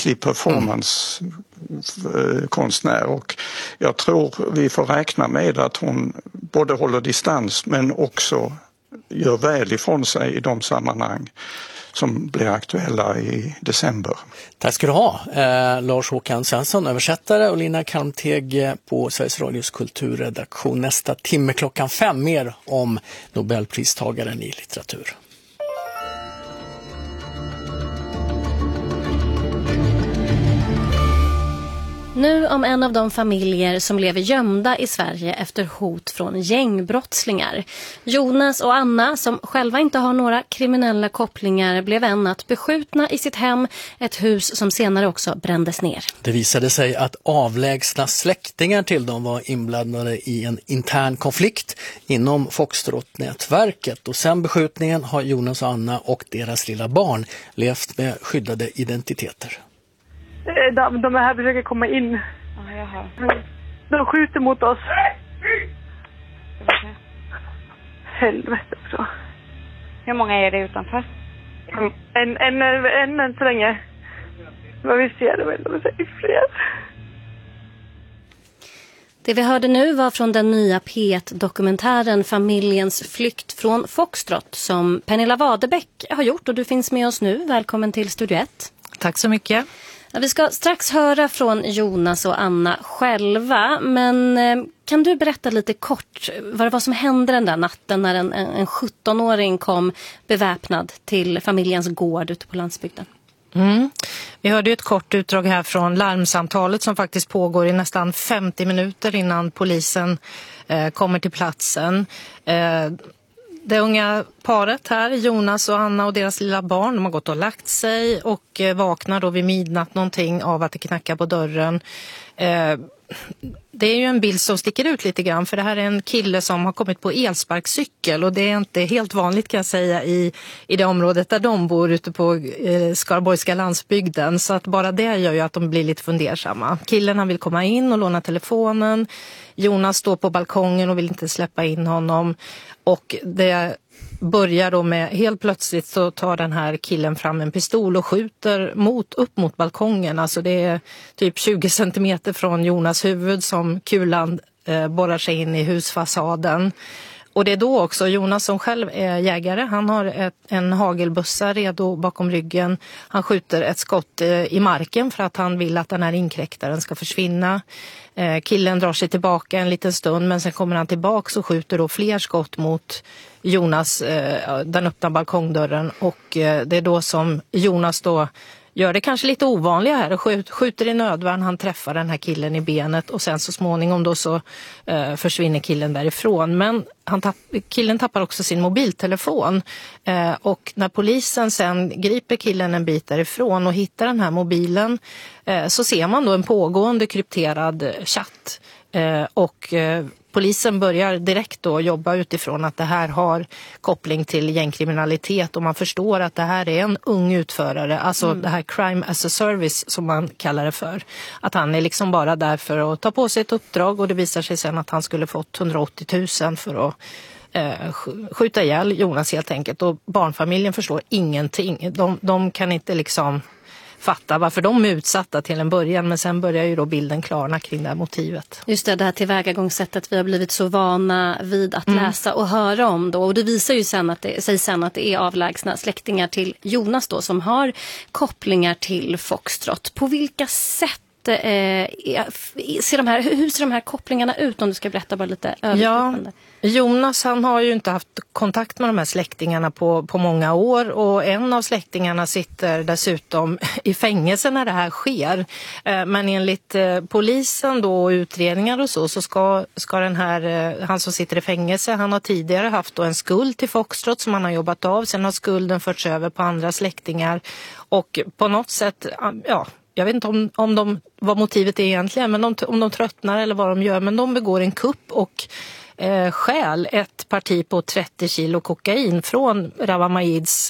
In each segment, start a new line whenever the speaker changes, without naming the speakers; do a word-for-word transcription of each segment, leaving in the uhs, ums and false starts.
skicklig performancekonstnär och jag tror vi får räkna med att hon både håller distans men också gör väl ifrån sig i de sammanhang som blir aktuella i december.
Tack ska du ha, eh, Lars-Håkan Svensson, översättare, och Lina Kalmteg på Sveriges Radios kulturredaktion. Nästa timme klockan fem, mer om Nobelpristagaren i litteratur.
Nu om en av de familjer som lever gömda i Sverige efter hot från gängbrottslingar. Jonas och Anna, som själva inte har några kriminella kopplingar, blev en natt beskjutna i sitt hem, ett hus som senare också brändes ner.
Det visade sig att avlägsna släktingar till dem var inblandade i en intern konflikt inom Foxtrot-nätverket, och sen beskjutningen har Jonas och Anna och deras lilla barn levt med skyddade identiteter.
De, de är här försöker komma in.
Ah, jaha.
De skjuter mot oss. Helvete också.
Hur många är det utanför?
En, en, en, en så länge. Vad vi ser det väl, de säger fler.
Det vi hörde nu var från den nya P ett-dokumentären Familjens flykt från Foxtrot som Pernilla Wadebeck har gjort, och du finns med oss nu. Välkommen till Studio ett.
Tack så mycket.
Ja, vi ska strax höra från Jonas och Anna själva, men eh, kan du berätta lite kort vad det var som hände den där natten när en, en sjuttonåring kom beväpnad till familjens gård ute på landsbygden?
Mm. Vi hörde ju ett kort utdrag här från larmsamtalet som faktiskt pågår i nästan femtio minuter innan polisen eh, kommer till platsen. Eh, Det unga paret här, Jonas och Anna och deras lilla barn, de har gått och lagt sig och vaknar då vid midnatt någonting av att det knackar på dörren. Eh, det är ju en bild som sticker ut lite grann, för det här är en kille som har kommit på elsparkcykel, och det är inte helt vanligt kan jag säga i, i det området där de bor ute på eh, Skaraborgska landsbygden, så att bara det gör ju att de blir lite fundersamma. Killen han vill komma in och låna telefonen, Jonas står på balkongen och vill inte släppa in honom, och det börjar då med, helt plötsligt så tar den här killen fram en pistol och skjuter mot, upp mot balkongen. Alltså det är typ tjugo centimeter från Jonas huvud som kulan eh, borrar sig in i husfasaden. Och det är då också Jonas, som själv är jägare, han har ett, en hagelbussa redo bakom ryggen. Han skjuter ett skott eh, i marken för att han vill att den här inkräktaren ska försvinna. Eh, killen drar sig tillbaka en liten stund, men sen kommer han tillbaka och skjuter då fler skott mot Jonas, eh, den öppna balkongdörren. Och eh, det är då som Jonas då gör det kanske lite ovanliga här och skjut, skjuter i nödvärn. Han träffar den här killen i benet, och sen så småningom då så eh, försvinner killen därifrån. Men han tapp, killen tappar också sin mobiltelefon, eh, och när polisen sen griper killen en bit därifrån och hittar den här mobilen eh, så ser man då en pågående krypterad chatt. Eh, och eh, polisen börjar direkt då jobba utifrån att det här har koppling till gängkriminalitet, och man förstår att det här är en ung utförare, alltså mm. det här crime as a service som man kallar det för. Att han är liksom bara där för att ta på sig ett uppdrag, och det visar sig sen att han skulle fått hundraåttio tusen för att eh, skjuta ihjäl Jonas helt enkelt. Och barnfamiljen förstår ingenting. De, de kan inte liksom fatta varför de är utsatta till en början, men sen börjar ju då bilden klarna kring det här motivet.
Just det, det här tillvägagångssättet vi har blivit så vana vid att mm. läsa och höra om då, och det visar ju sen att det, säger sen att det är avlägsna släktingar till Jonas då som har kopplingar till Foxtrot. På vilka sätt eh, ser de här, hur ser de här kopplingarna ut, om du ska berätta bara lite övergripande?
Ja. Jonas, han har ju inte haft kontakt med de här släktingarna på, på många år, och en av släktingarna sitter dessutom i fängelse när det här sker. Men enligt polisen då och utredningar och så, så ska, ska den här, han som sitter i fängelse, han har tidigare haft då en skuld till Foxtrot som han har jobbat av. Sen har skulden förts över på andra släktingar, och på något sätt, ja, jag vet inte om, om de, vad motivet är egentligen, men de, om de tröttnar eller vad de gör, men de begår en kupp och eh, stjäl ett parti på trettio kilo kokain från Rawa Majids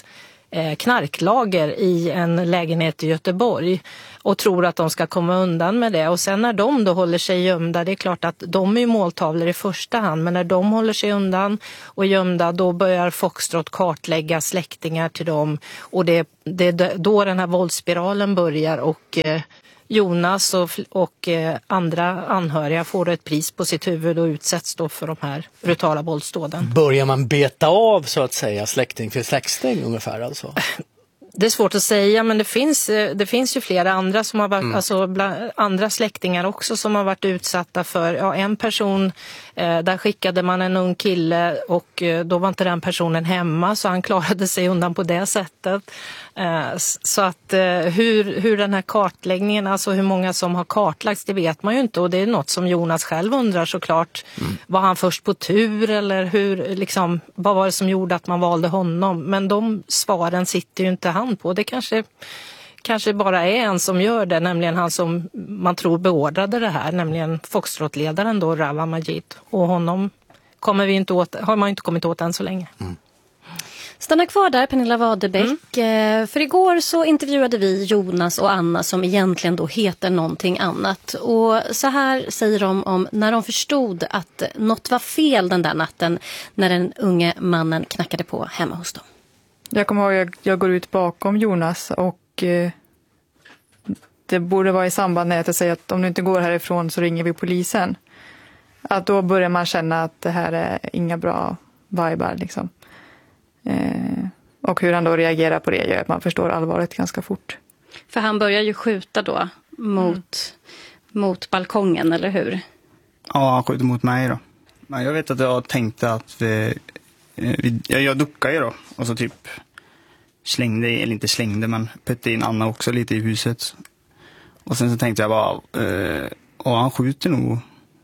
eh, knarklager i en lägenhet i Göteborg och tror att de ska komma undan med det. Och sen när de då håller sig gömda, det är klart att de är ju måltavlor i första hand, men när de håller sig undan och gömda, då börjar Foxtrot kartlägga släktingar till dem, och det, det är då den här våldsspiralen börjar, och eh, Jonas och, och eh, andra anhöriga får ett pris på sitt huvud och utsätts då för de här brutala våldsdåden.
Börjar man beta av så att säga släkting för släkting ungefär alltså?
Det är svårt att säga, men det finns, det finns ju flera andra som har varit, mm. alltså bland, andra släktingar också som har varit utsatta för, ja, en person, eh, där skickade man en ung kille och eh, då var inte den personen hemma, så han klarade sig undan på det sättet. Eh, så att eh, hur, hur den här kartläggningen, alltså hur många som har kartlagts, det vet man ju inte, och det är något som Jonas själv undrar såklart. Mm. Var han först på tur, eller hur, liksom, vad var det som gjorde att man valde honom? Men de svaren sitter ju inte han på. Det kanske, kanske bara är en som gör det, nämligen han som man tror beordrade det här, nämligen Foxtrot-ledaren då, Rawa Majid. Och honom kommer vi inte åt, har man inte kommit åt än så länge. Mm.
Stanna kvar där, Pernilla Wadebeck. Mm. För igår så intervjuade vi Jonas och Anna som egentligen då heter någonting annat. Och så här säger de om när de förstod att något var fel den där natten när den unge mannen knackade på hemma hos dem.
Jag kommer ihåg att jag går ut bakom Jonas och eh, det borde vara i samband med att jag säger att om du inte går härifrån så ringer vi polisen. Att då börjar man känna att det här är inga bra vibar liksom. Eh, och hur han då reagerar på det gör att man förstår allvaret ganska fort.
För han börjar ju skjuta då mot, mm. mot balkongen, eller hur?
Ja, han skjuter mot mig då. Men jag vet att jag tänkte att vi, vi, jag duckade då och så typ slängde, eller inte slängde, men pötte in Anna också lite i huset. Och sen så tänkte jag bara, eh, och han skjuter nog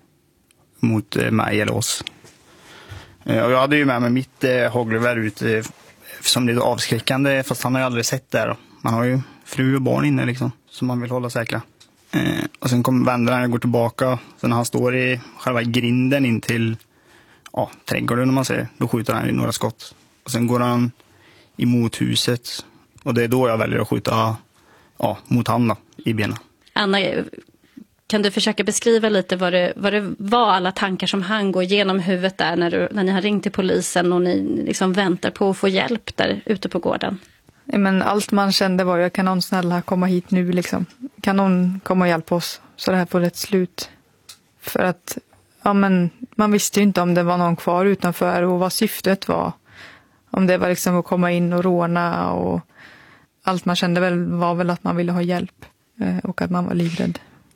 mot eh, mig eller oss. Eh, och jag hade ju med mig mitt eh, hagelgevär ut eh, som lite avskräckande, fast han har ju aldrig sett det då. Man har ju fru och barn inne liksom, som man vill hålla säkra. Eh, och sen kommer vänder han och går tillbaka. Sen när han står i själva grinden in till ja, trädgården om man säger, då skjuter han i några skott. Och sen går han emot huset. Och det är då jag väljer att skjuta ja, mot han då, i benen.
Anna, kan du försöka beskriva lite vad det, vad det var, alla tankar som han går genom huvudet där när, du, när ni har ringt till polisen och ni liksom väntar på att få hjälp där ute på gården?
Ja, men allt man kände var ju, kan någon snälla komma hit nu liksom? Kan någon komma och hjälpa oss så det här får ett slut? För att ja, men man visste ju inte om det var någon kvar utanför och vad syftet var. Om det var liksom att komma in och råna, och allt man kände väl var väl att man ville ha hjälp och att man var livrädd.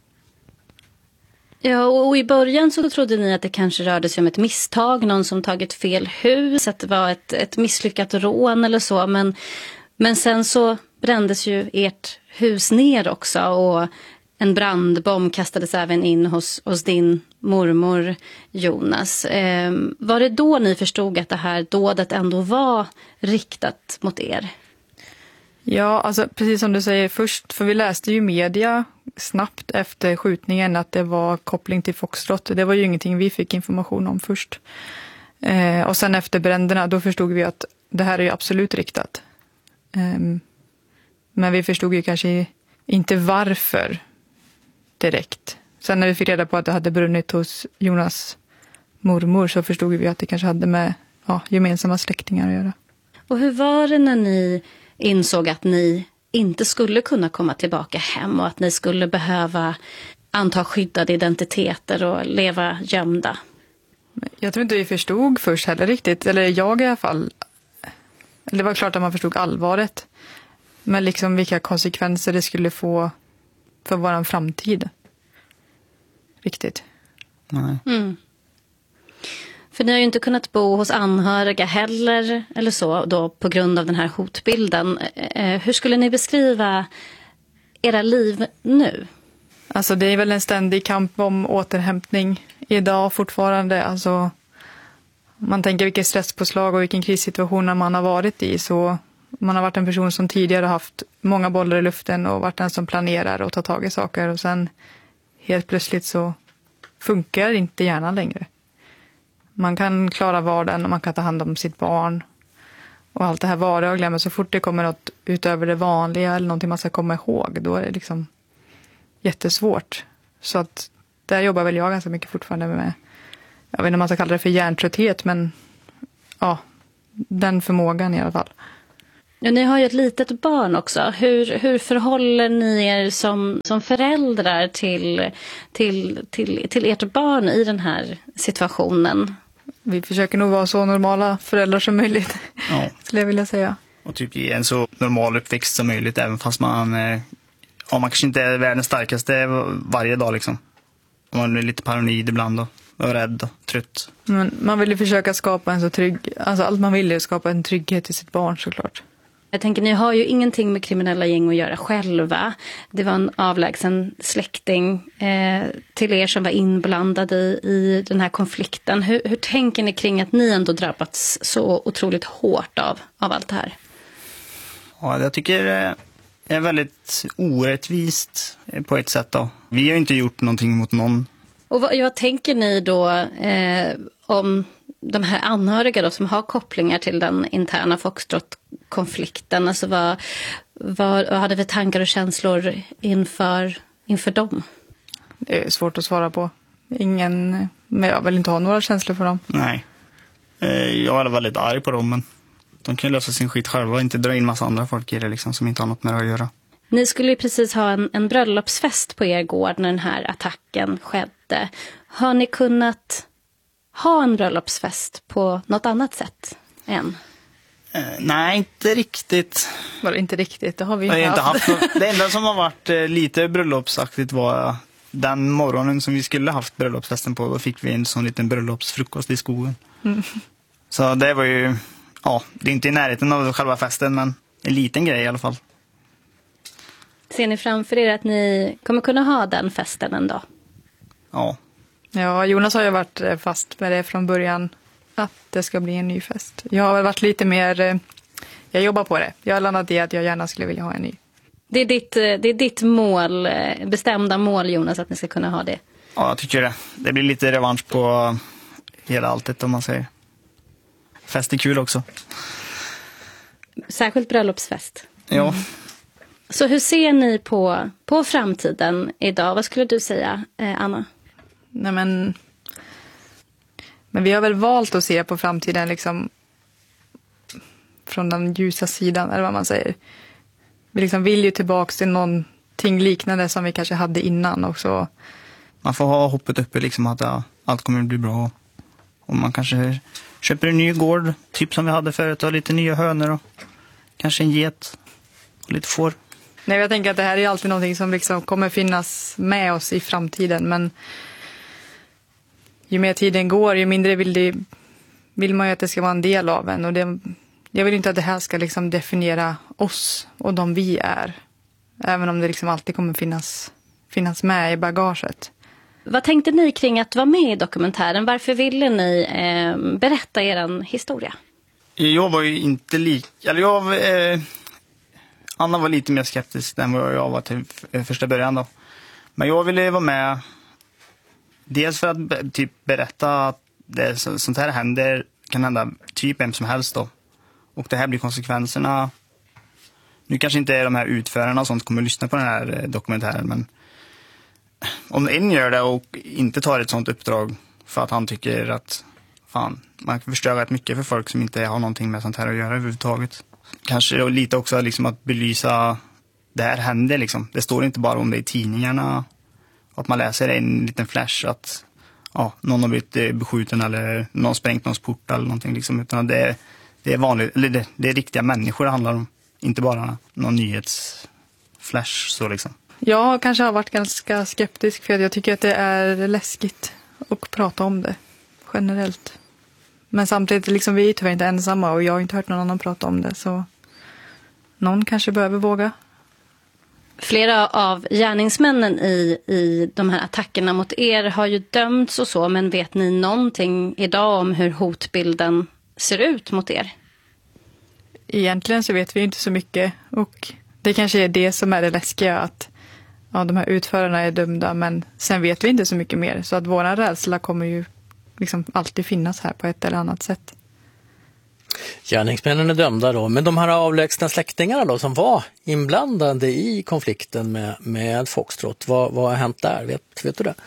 Ja, och i början så trodde ni att det kanske rörde sig om ett misstag, någon som tagit fel hus, att det var ett, ett misslyckat rån eller så, men, men sen så brändes ju ert hus ner också, och en brandbomb kastades även in hos, hos din mormor Jonas. Eh, var det då ni förstod att det här dådet ändå var riktat mot er?
Ja, alltså precis som du säger först, för vi läste ju i media snabbt efter skjutningen att det var koppling till Foxtrot. Det var ju ingenting vi fick information om först. Eh, och sen efter bränderna, då förstod vi att det här är ju absolut riktat. Eh, men vi förstod ju kanske inte varför direkt. Sen när vi fick reda på att det hade brunnit hos Jonas mormor så förstod vi att det kanske hade med ja, gemensamma släktingar att göra.
Och hur var det när ni insåg att ni inte skulle kunna komma tillbaka hem och att ni skulle behöva anta skyddade identiteter och leva gömda?
Jag tror inte vi förstod först heller riktigt, eller jag i alla fall. Det var klart att man förstod allvaret, men liksom vilka konsekvenser det skulle få för vår framtid. Riktigt.
Nej.
Mm. För ni har ju inte kunnat bo hos anhöriga heller eller så då på grund av den här hotbilden. Eh, hur skulle ni beskriva era liv nu?
Alltså det är väl en ständig kamp om återhämtning idag fortfarande. Alltså man tänker vilket stresspåslag och vilken krissituation man har varit i, så man har varit en person som tidigare haft många bollar i luften och varit den som planerar och tar tag i saker, och sen helt plötsligt så funkar inte hjärnan längre. Man kan klara vardagen och man kan ta hand om sitt barn och allt det här vardagliga. Men så fort det kommer något utöver det vanliga eller någonting man ska komma ihåg, då är det liksom jättesvårt. Så att där jobbar väl jag ganska mycket fortfarande med, jag vet inte om man ska kalla det för hjärntrötthet, men ja, den förmågan i alla fall.
Ja, ni har ju ett litet barn också. Hur, hur förhåller ni er som, som föräldrar till, till, till, till ert barn i den här situationen?
Vi försöker nog vara så normala föräldrar som möjligt,
Ja.
skulle jag vilja säga.
Och typ ge en så normal uppväxt som möjligt, även fast man, eh, ja, man kanske inte är världens starkaste varje dag liksom. Man är lite paranoid ibland och, och rädd och trött.
Men man vill ju försöka skapa en så trygg, alltså allt man vill är skapa en trygghet till sitt barn såklart.
Jag tänker, ni har ju ingenting med kriminella gäng att göra själva. Det var en avlägsen släkting eh, till er som var inblandade i, i den här konflikten. Hur, hur tänker ni kring att ni ändå drabbats så otroligt hårt av, av allt det här?
Ja, jag tycker det är väldigt orättvist på ett sätt då. Vi har ju inte gjort någonting mot någon.
Och vad, vad tänker ni då eh, om de här anhöriga då, som har kopplingar till den interna Foxtrot-konflikten? Alltså vad, vad hade vi tankar och känslor inför, inför dem?
Det är svårt att svara på. Ingen, men jag vill inte ha några känslor för dem.
Nej. Jag är väldigt arg på dem, men de kan lösa sin skit själva och inte dra in massa andra folk i det liksom, som inte har något med det att göra.
Ni skulle ju precis ha en, en bröllopsfest på er gård när den här attacken skedde. Har ni kunnat ha en bröllopsfest på något annat sätt än?
Eh, nej, inte riktigt.
Var inte riktigt, det har vi
Jag har
inte
inte
haft.
haft något. Det enda som har varit eh, lite bröllopsaktigt var den morgonen som vi skulle haft bröllopsfesten på. Då fick vi en sån liten bröllopsfrukost i skogen. Mm. Så det var ju, ja, det är inte i närheten av själva festen, men en liten grej i alla fall.
Ser ni framför er att ni kommer kunna ha den festen en dag?
Ja.
Ja, Jonas har ju varit fast med det från början, att det ska bli en ny fest. Jag har varit lite mer, jag jobbar på det. Jag har landat i att jag gärna skulle vilja ha en ny.
Det är ditt, det är ditt mål, bestämda mål, Jonas, att ni ska kunna ha det?
Ja, jag tycker det. Det blir lite revansch på hela alltet, om man säger. Fest är kul också.
Särskilt bröllopsfest.
Ja.
Mm. Så hur ser ni på, på framtiden idag? Vad skulle du säga, eh, Anna?
Nej, men, men vi har väl valt att se på framtiden liksom från den ljusa sidan, eller vad man säger. Vi liksom vill ju tillbaka till någonting liknande som vi kanske hade innan också.
Man får ha hoppet uppe liksom att ja, allt kommer att bli bra. Och man kanske köper en ny gård, typ som vi hade förut, och lite nya hönor och kanske en get och lite får.
Nej, jag tänker att det här är alltid någonting som liksom kommer finnas med oss i framtiden, men ju mer tiden går, ju mindre vill, det, vill man ju att det ska vara en del av en. Och det, jag vill inte att det här ska liksom definiera oss och de vi är. Även om det liksom alltid kommer finnas, finnas med i bagaget.
Vad tänkte ni kring att vara med i dokumentären? Varför ville ni eh, berätta er historia?
Jag var ju inte lik... Eller jag... Eh, Anna var lite mer skeptisk än vad jag var till första början då. Men jag ville vara med... Dels för att typ berätta att det, sånt här händer, kan hända typ vem som helst då. Och det här blir konsekvenserna. Nu kanske inte är de här utförarna och sånt kommer att lyssna på den här dokumentären, men om en gör det och inte tar ett sånt uppdrag för att han tycker att fan, man kan förstöra rätt mycket för folk som inte har någonting med sånt här att göra överhuvudtaget. Kanske lite också liksom att belysa det här händer liksom. Det står inte bara om det i tidningarna. Att man läser en liten flash att ja, någon har blivit beskjuten eller någon sprängt någons port eller någonting liksom. Utan det, det är vanligt, eller det, det är riktiga människor det handlar om. Inte bara någon nyhetsflash så liksom.
Jag kanske har varit ganska skeptisk för att jag tycker att det är läskigt att prata om det generellt. Men samtidigt, liksom, vi är tyvärr inte ensamma och jag har inte hört någon annan prata om det. Så någon kanske behöver våga.
Flera av gärningsmännen i, i de här attackerna mot er har ju dömts och så. Men vet ni någonting idag om hur hotbilden ser ut mot er?
Egentligen så vet vi inte så mycket. Och det kanske är det som är det läskiga, att ja, de här utförarna är dömda, men sen vet vi inte så mycket mer. Så att våran rädsla kommer ju liksom alltid finnas här på ett eller annat sätt.
Gärningsmännen är dömda då, men de här avlägsna släktingarna då som var inblandade i konflikten med, med Foxtrot, vad, vad har hänt där? Vet, vet du det?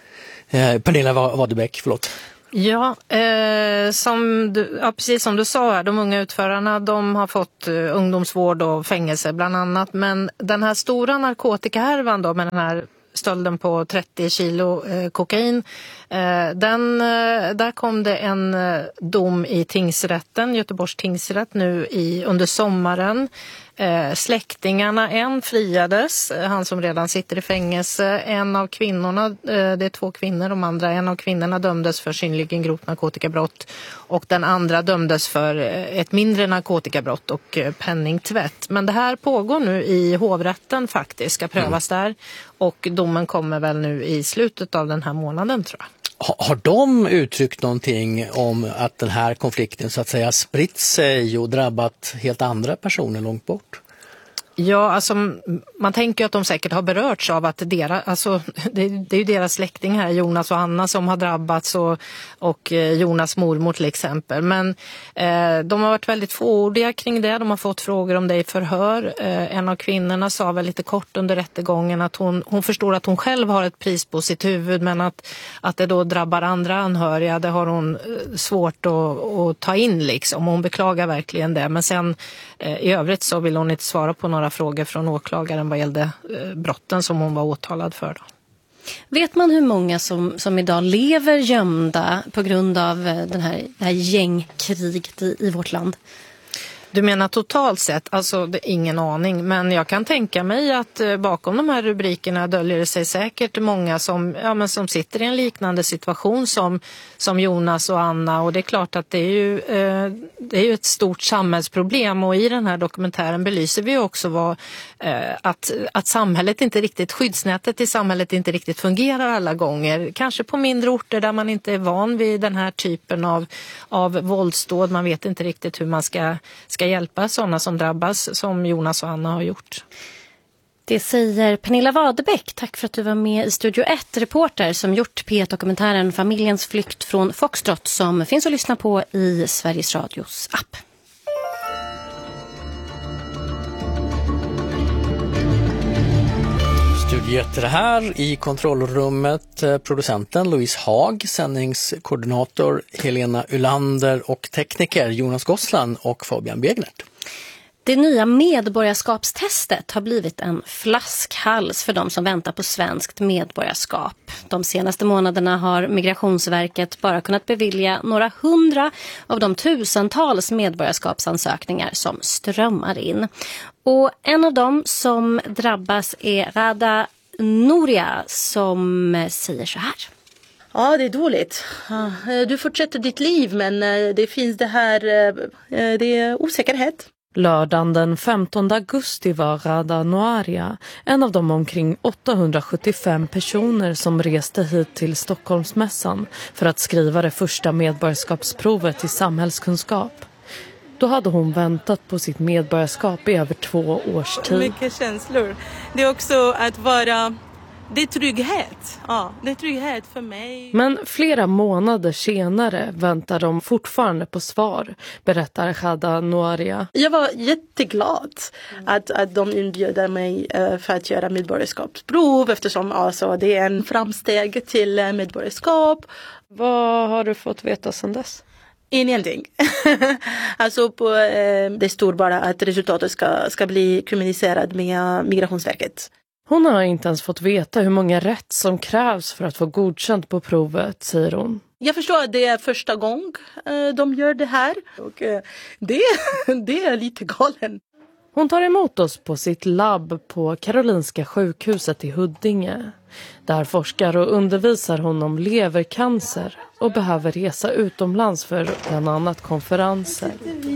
Eh, Pernilla Wadebäck, förlåt.
Ja, eh, som du, ja, precis som du sa här, de unga utförarna de har fått eh, ungdomsvård och fängelse bland annat. Men den här stora narkotikahärvan då med den här stölden på trettio kilo eh, kokain, eh, den, eh, där kom det en eh, dom i tingsrätten, Göteborgs tingsrätt nu i, under sommaren. Eh, släktingarna, en friades, han som redan sitter i fängelse, en av kvinnorna, eh, det är två kvinnor, de andra, en av kvinnorna dömdes för synnerligen grovt narkotikabrott och den andra dömdes för eh, ett mindre narkotikabrott och eh, penningtvätt. Men det här pågår nu i hovrätten faktiskt, ska prövas mm. där och domen kommer väl nu i slutet av den här månaden tror jag.
Har de uttryckt någonting om att den här konflikten så att säga spritt sig och drabbat helt andra personer långt bort?
Ja, alltså man tänker att de säkert har berörts av att deras, alltså, det, det är ju deras släkting här, Jonas och Anna, som har drabbats och, och Jonas mormor till exempel. Men eh, de har varit väldigt fåordiga kring det, de har fått frågor om det i förhör. Eh, en av kvinnorna sa väl lite kort under rättegången att hon, hon förstår att hon själv har ett pris på sitt huvud, men att, att det då drabbar andra anhöriga, det har hon svårt att, att ta in liksom. Hon beklagar verkligen det, men sen eh, i övrigt så vill hon inte svara på några frågor från åklagaren vad gällde eh, brotten som hon var åtalad för. Då.
Vet man hur många som, som idag lever gömda på grund av den här, det här gängkriget i, i vårt land?
Du menar totalt sett? Alltså det är ingen aning, men jag kan tänka mig att eh, bakom de här rubrikerna döljer det sig säkert många som, ja, men som sitter i en liknande situation som, som Jonas och Anna, och det är klart att det är ju, eh, det är ju ett stort samhällsproblem, och i den här dokumentären belyser vi också vad, eh, att, att samhället inte riktigt, skyddsnätet i samhället inte riktigt fungerar alla gånger, kanske på mindre orter där man inte är van vid den här typen av, av våldsdåd, man vet inte riktigt hur man ska, ska hjälpa sådana som drabbas som Jonas och Anna har gjort.
Det säger Pernilla Wadebäck. Tack för att du var med i Studio ett, reporter som gjort P ett-dokumentären Familjens flykt från Foxtrot, som finns att lyssna på i Sveriges Radios app.
Studiet det här i kontrollrummet, producenten Louise Haag, sändningskoordinator Helena Ulander och tekniker Jonas Gosslan och Fabian Begnert.
Det nya medborgarskapstestet har blivit en flaskhals för de som väntar på svenskt medborgarskap. De senaste månaderna har Migrationsverket bara kunnat bevilja några hundra av de tusentals medborgarskapsansökningar som strömmar in. Och en av dem som drabbas är Rada Noria, som säger så här.
Ja, det är dåligt. Du fortsätter ditt liv, men det finns det här, det är osäkerhet.
Lördagen den femtonde augusti var Rada Noria en av de omkring åttahundrasjuttiofem personer som reste hit till Stockholmsmässan för att skriva det första medborgarskapsprovet i samhällskunskap. Då hade hon väntat på sitt medborgarskap i över två års tid.
Mycket känslor. Det är också att vara... Det är trygghet. Ja, det är trygghet för mig.
Men flera månader senare väntar de fortfarande på svar, berättar Rada Noria.
Jag var jätteglad att, att de inbjöd mig för att göra medborgarskapsprov, eftersom alltså, det är en framsteg till medborgarskap.
Vad har du fått veta sedan dess?
Ingenting. Alltså på, eh, det står bara att resultatet ska, ska bli kommunicerat med Migrationsverket.
Hon har inte ens fått veta hur många rätt som krävs för att få godkänt på provet, säger hon.
Jag förstår att det är första gången eh, de gör det här. Och eh, det, det är lite galen.
Hon tar emot oss på sitt labb på Karolinska sjukhuset i Huddinge. Där forskar och undervisar hon om levercancer och behöver resa utomlands för bland annat konferenser.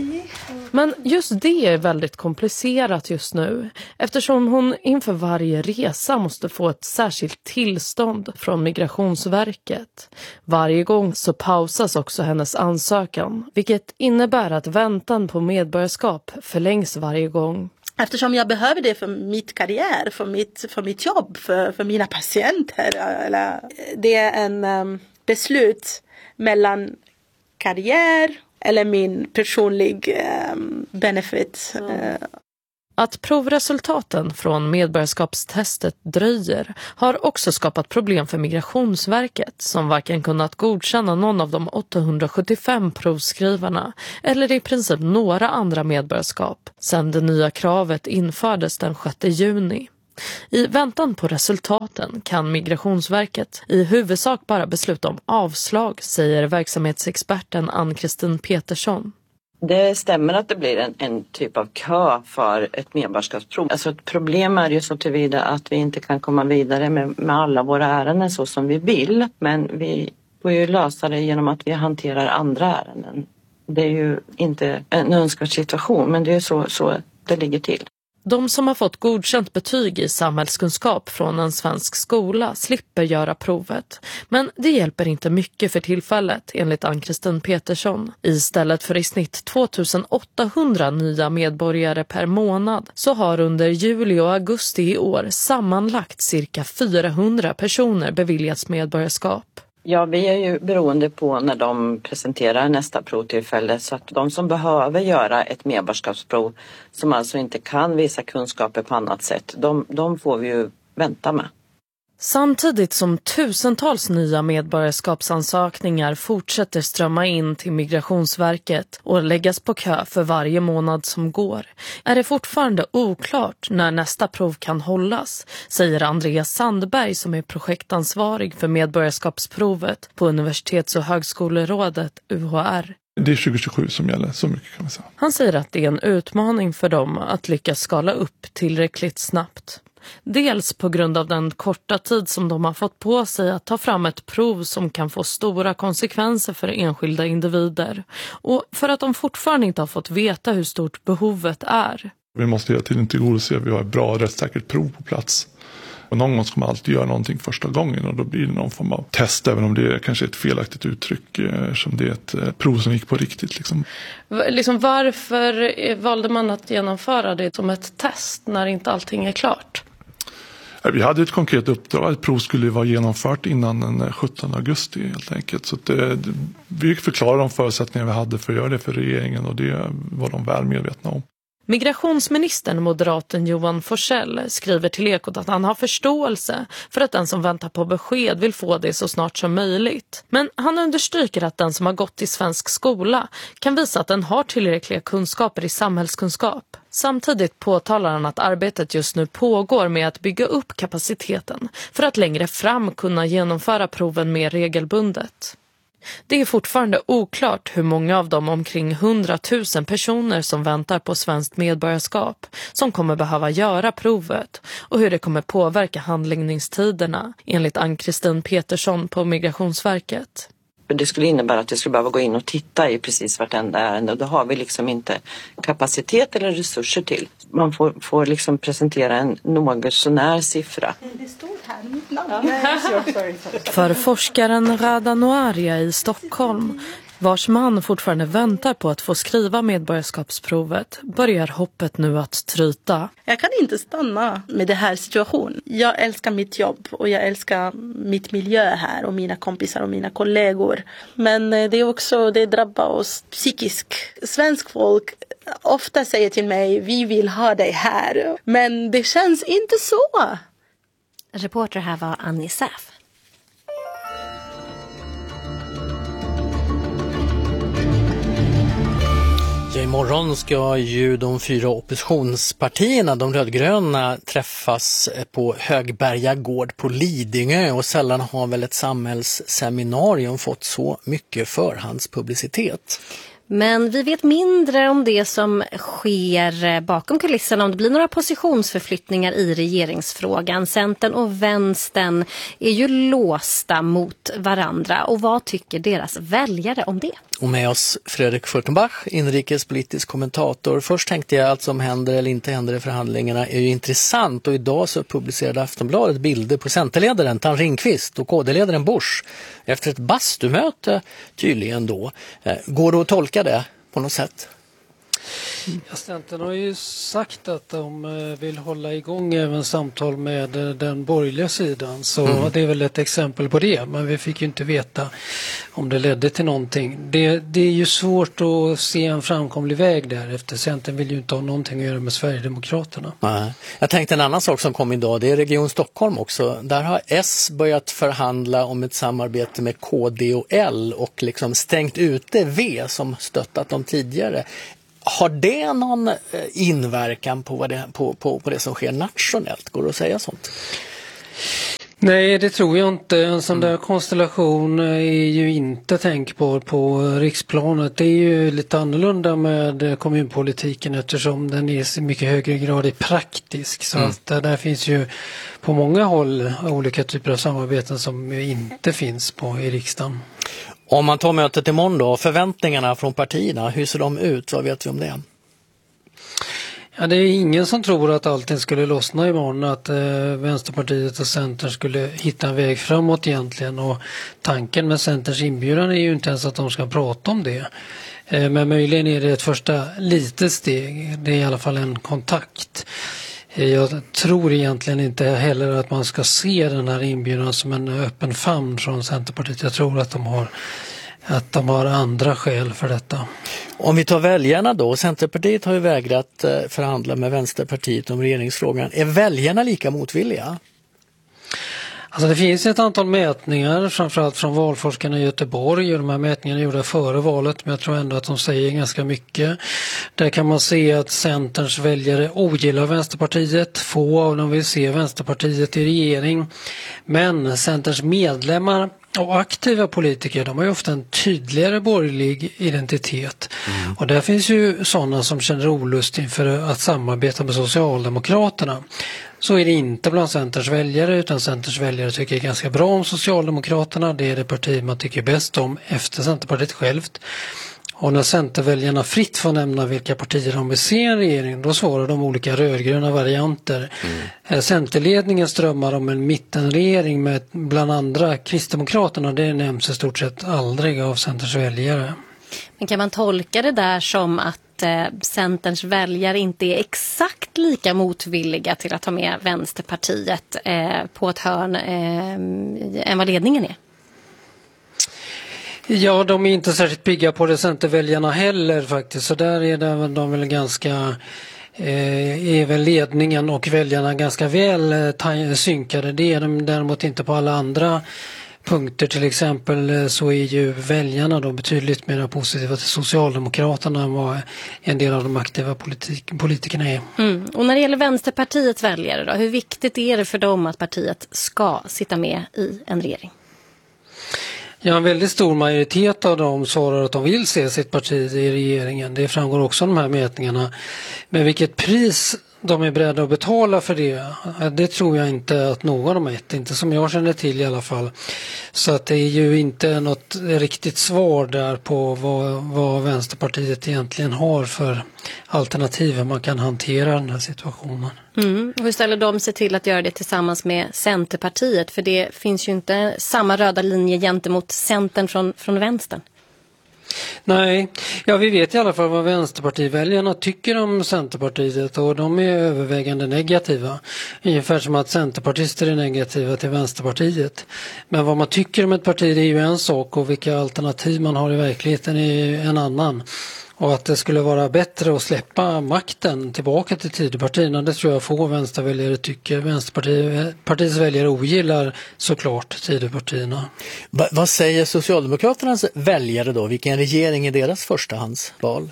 Men just det är väldigt komplicerat just nu, eftersom hon inför varje resa måste få ett särskilt tillstånd från Migrationsverket. Varje gång så pausas också hennes ansökan, vilket innebär att väntan på medborgarskap förlängs varje gång.
Eftersom jag behöver det för mitt karriär, för mitt, för mitt jobb, för, för mina patienter. Eller, det är en um, beslut mellan karriär eller min personlig eh, benefit.
Mm. Att provresultaten från medborgarskapstestet dröjer har också skapat problem för Migrationsverket som varken kunnat godkänna någon av de åttahundrasjuttiofem provskrivarna eller i princip några andra medborgarskap sedan det nya kravet infördes den sjätte juni. I väntan på resultaten kan Migrationsverket i huvudsak bara besluta om avslag, säger verksamhetsexperten Ann-Kristin Petersson.
Det stämmer att det blir en, en typ av kö för ett medborgarskapsprov. Alltså ett problem är ju så tillvida att vi inte kan komma vidare med, med alla våra ärenden så som vi vill. Men vi får ju lösa det genom att vi hanterar andra ärenden. Det är ju inte en önskvärd situation, men det är så, så det ligger till.
De som har fått godkänt betyg i samhällskunskap från en svensk skola slipper göra provet. Men det hjälper inte mycket för tillfället, enligt Ann-Kristin Petersson. Istället för i snitt tvåtusen åttahundra nya medborgare per månad så har under juli och augusti i år sammanlagt cirka fyrahundra personer beviljats medborgarskap.
Ja, vi är ju beroende på när de presenterar nästa provtillfälle, så att de som behöver göra ett medborgarskapsprov som alltså inte kan visa kunskaper på annat sätt, de, de får vi ju vänta med.
Samtidigt som tusentals nya medborgarskapsansökningar fortsätter strömma in till Migrationsverket och läggas på kö för varje månad som går, är det fortfarande oklart när nästa prov kan hållas, säger Andreas Sandberg som är projektansvarig för medborgarskapsprovet på Universitets- och högskolerådet U H R.
Det är tjugo tjugosju som gäller, så mycket kan man säga.
Han säger att det är en utmaning för dem att lyckas skala upp tillräckligt snabbt. Dels på grund av den korta tid som de har fått på sig att ta fram ett prov som kan få stora konsekvenser för enskilda individer. Och för att de fortfarande inte har fått veta hur stort behovet är.
Vi måste hela tiden tillgodose att vi har ett bra och rättssäkert prov på plats. Och någon gång ska man alltid göra någonting första gången och då blir det någon form av test, även om det är kanske ett felaktigt uttryck som det är ett prov som gick på riktigt. Liksom.
Liksom varför valde man att genomföra det som ett test när inte allting är klart?
Vi hade ett konkret uppdrag att prov skulle vara genomfört innan den sjuttonde augusti helt enkelt. Så att det, vi förklarade de förutsättningar vi hade för att göra det för regeringen och det var de väl medvetna om.
Migrationsministern, moderaten Johan Forsell, skriver till Ekot att han har förståelse för att den som väntar på besked vill få det så snart som möjligt. Men han understryker att den som har gått i svensk skola kan visa att den har tillräckliga kunskaper i samhällskunskap. Samtidigt påtalar han att arbetet just nu pågår med att bygga upp kapaciteten för att längre fram kunna genomföra proven mer regelbundet. Det är fortfarande oklart hur många av de omkring hundratusen personer som väntar på svenskt medborgarskap som kommer behöva göra provet och hur det kommer påverka handläggningstiderna, enligt Ann-Kristin Petersson på Migrationsverket.
Det skulle innebära att vi skulle behöva gå in och titta i precis vartenda ärende och då har vi liksom inte kapacitet eller resurser till. Man får, får liksom presentera en något sånär siffra.
Det står här i mitt namn.
För forskaren Rada Noaria i Stockholm, vars man fortfarande väntar på att få skriva medborgarskapsprovet, börjar hoppet nu att tryta.
Jag kan inte stanna med det här situationen. Jag älskar mitt jobb och jag älskar mitt miljö här och mina kompisar och mina kollegor. Men det är också, det drabbar oss psykiskt. Svensk folk ofta säger till mig, vi vill ha dig här. Men det känns inte så.
Reporter här var Annie Säf.
Ja, imorgon ska ju de fyra oppositionspartierna, de rödgröna, träffas på Högberga gård på Lidingö och sällan har väl ett samhällsseminarium fått så mycket förhandspublicitet.
Men vi vet mindre om det som sker bakom kulisserna, om det blir några positionsförflyttningar i regeringsfrågan. Centern och vänstern är ju låsta mot varandra. Och vad tycker deras väljare om det?
Och med oss Fredrik Furtenbach, inrikespolitisk kommentator. Först tänkte jag att som händer eller inte händer i förhandlingarna är ju intressant. Och idag så publicerade Aftonbladet bilder på Centerledaren Tan Ringqvist och K D-ledaren Busch efter ett bastumöte tydligen då. Går det att tolka det på något sätt?
Ja, Centern har ju sagt att de vill hålla igång även samtal med den borgerliga sidan, så mm. det är väl ett exempel på det, men vi fick ju inte veta om det ledde till någonting. Det, det är ju svårt att se en framkomlig väg där, efter Centern vill ju inte ha någonting att göra med Sverigedemokraterna.
Nej. Jag tänkte en annan sak som kom idag, det är Region Stockholm också. Där har S börjat förhandla om ett samarbete med K D och L och liksom stängt ute V som stöttat dem tidigare. Har det någon inverkan på, vad det, på, på, på det som sker nationellt? Går det att säga sånt?
Nej, det tror jag inte. En sån där konstellation är ju inte tänkbar på riksplanet. Det är ju lite annorlunda med kommunpolitiken eftersom den är i mycket högre grad är praktisk. Så mm. att där finns ju på många håll olika typer av samarbeten som inte finns på i riksdagen.
Om man tar mötet imorgon då, förväntningarna från partierna, hur ser de ut? Vad vet vi om det?
Ja, det är ingen som tror att allting skulle lossna imorgon, att eh, Vänsterpartiet och Centern skulle hitta en väg framåt egentligen, och tanken med Centerns inbjudan är ju inte ens att de ska prata om det. Eh, men möjligen är det ett första litet steg, det är i alla fall en kontakt. Eh, jag tror egentligen inte heller att man ska se den här inbjudan som en öppen famn från Centerpartiet. Jag tror att de har att de har andra skäl för detta.
Om vi tar väljarna då, Centerpartiet har ju vägrat förhandla med Vänsterpartiet om regeringsfrågan. Är väljarna lika motvilliga?
Alltså det finns ett antal mätningar, framförallt från valforskarna i Göteborg, och de här mätningarna är gjorda före valet, men jag tror ändå att de säger ganska mycket. Där kan man se att Centerns väljare ogillar Vänsterpartiet, få av dem vill se Vänsterpartiet i regering, men Centerns medlemmar och aktiva politiker, de har ju ofta en tydligare borgerlig identitet. Mm. Och där finns ju sådana som känner olust inför att samarbeta med Socialdemokraterna. Så är det inte bland Centerns väljare, utan Centerns väljare tycker ganska bra om Socialdemokraterna. Det är det parti man tycker bäst om efter Centerpartiet självt. Och när Centerväljarna fritt får nämna vilka partier de vill se i en regering, då svarar de olika rödgröna varianter. Mm. Centerledningen strömmar om en mittenregering med bland andra Kristdemokraterna. Det nämns i stort sett aldrig av Centerns väljare.
Men kan man tolka det där som att eh, Centerns väljare inte är exakt lika motvilliga till att ta med Vänsterpartiet eh, på ett hörn eh, än vad ledningen är?
Ja, de är inte särskilt pigga på det, Centerväljarna heller faktiskt. Så där är det, de väl ganska, eh, är väl ledningen och väljarna ganska väl eh, synkade. Det är de däremot inte på alla andra punkter. Till exempel så är ju väljarna då betydligt mer positiva till Socialdemokraterna än vad en del av de aktiva politik, politikerna är.
Mm. Och när det gäller Vänsterpartiets väljare då, hur viktigt är det för dem att partiet ska sitta med i en regering?
Ja, en väldigt stor majoritet av dem svarar att de vill se sitt parti i regeringen. Det framgår också av de här mätningarna. Men vilket pris de är beredda att betala för det, det tror jag inte att någon av dem är, inte som jag känner till i alla fall. Så att det är ju inte något riktigt svar där på vad, vad Vänsterpartiet egentligen har för alternativ man kan hantera den här situationen.
Mm. Hur ställer de sig till att göra det tillsammans med Centerpartiet? För det finns ju inte samma röda linje gentemot Centern från, från vänstern.
Nej, ja, vi vet i alla fall vad Vänsterpartiväljarna tycker om Centerpartiet, och de är övervägande negativa. Ungefär som att centerpartister är negativa till Vänsterpartiet. Men vad man tycker om ett parti är ju en sak, och vilka alternativ man har i verkligheten är en annan. Och att det skulle vara bättre att släppa makten tillbaka till Tidöpartierna, det tror jag få vänsterväljare tycker. Vänsterpartiets väljare ogillar såklart Tidöpartierna.
Va, vad säger Socialdemokraternas väljare då? Vilken regering är deras förstahandsval?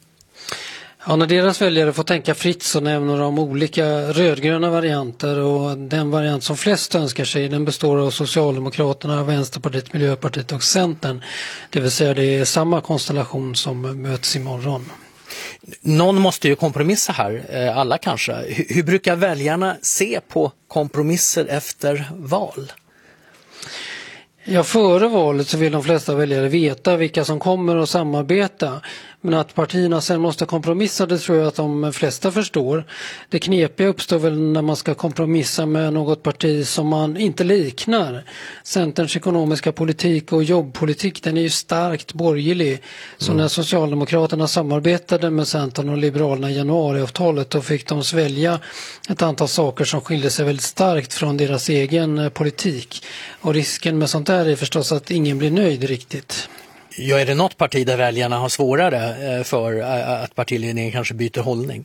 Ja, när deras väljare får tänka fritt så nämner de olika rödgröna varianter, och den variant som flest önskar sig, den består av Socialdemokraterna, Vänsterpartiet, Miljöpartiet och Centern. Det vill säga det är samma konstellation som möts imorgon.
Någon måste ju kompromissa här, alla kanske. Hur, hur brukar väljarna se på kompromisser efter val?
Ja, före valet så vill de flesta väljare veta vilka som kommer att samarbeta. Men att partierna sen måste kompromissa, det tror jag att de flesta förstår. Det knepiga uppstår väl när man ska kompromissa med något parti som man inte liknar. Centerns ekonomiska politik och jobbpolitik, den är ju starkt borgerlig. Så mm. när Socialdemokraterna samarbetade med Centern och Liberalerna i januariavtalet, då fick de svälja ett antal saker som skiljer sig väldigt starkt från deras egen politik. Och risken med sånt där är förstås att ingen blir nöjd riktigt.
Ja, är det något parti där väljarna har svårare för att partiledningen kanske byter hållning?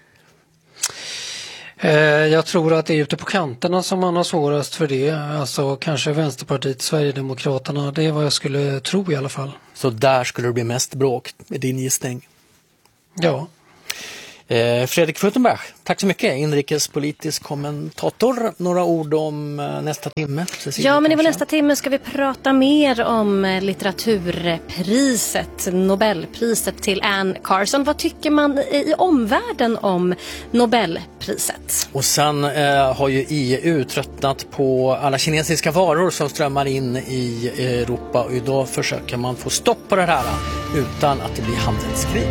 Jag tror att det är ute på kanterna som man har svårast för det. Alltså kanske Vänsterpartiet, Sverigedemokraterna, det är vad jag skulle tro i alla fall.
Så där skulle det bli mest bråk med din gissning?
Ja.
Eh, Fredrik Futtenberg, tack så mycket. Inrikespolitisk kommentator. Några ord om eh, nästa timme. Cecilia,
ja, men i
kanske?
nästa timme ska vi prata mer om litteraturpriset, Nobelpriset till Anne Carson. Vad tycker man i omvärlden om Nobelpriset?
Och sen eh, har ju E U tröttnat på alla kinesiska varor som strömmar in i Europa. Och idag försöker man få stopp på det här utan att det blir handelskrig.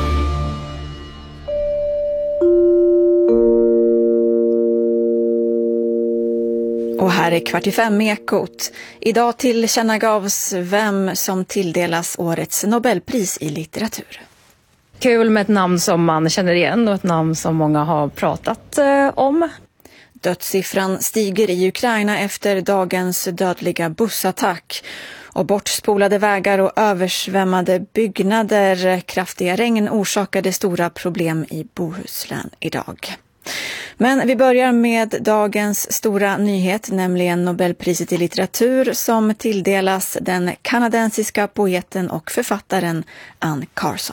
Och här är Kvart i fem Ekot. Idag tillkännagavs vem som tilldelas årets Nobelpris i litteratur.
Kul med ett namn som man känner igen och ett namn som många har pratat eh, om.
Dödssiffran stiger i Ukraina efter dagens dödliga bussattack. Och bortspolade vägar och översvämmade byggnader. Kraftiga regn orsakade stora problem i Bohuslän idag. Men vi börjar med dagens stora nyhet, nämligen Nobelpriset i litteratur som tilldelas den kanadensiska poeten och författaren Anne Carson.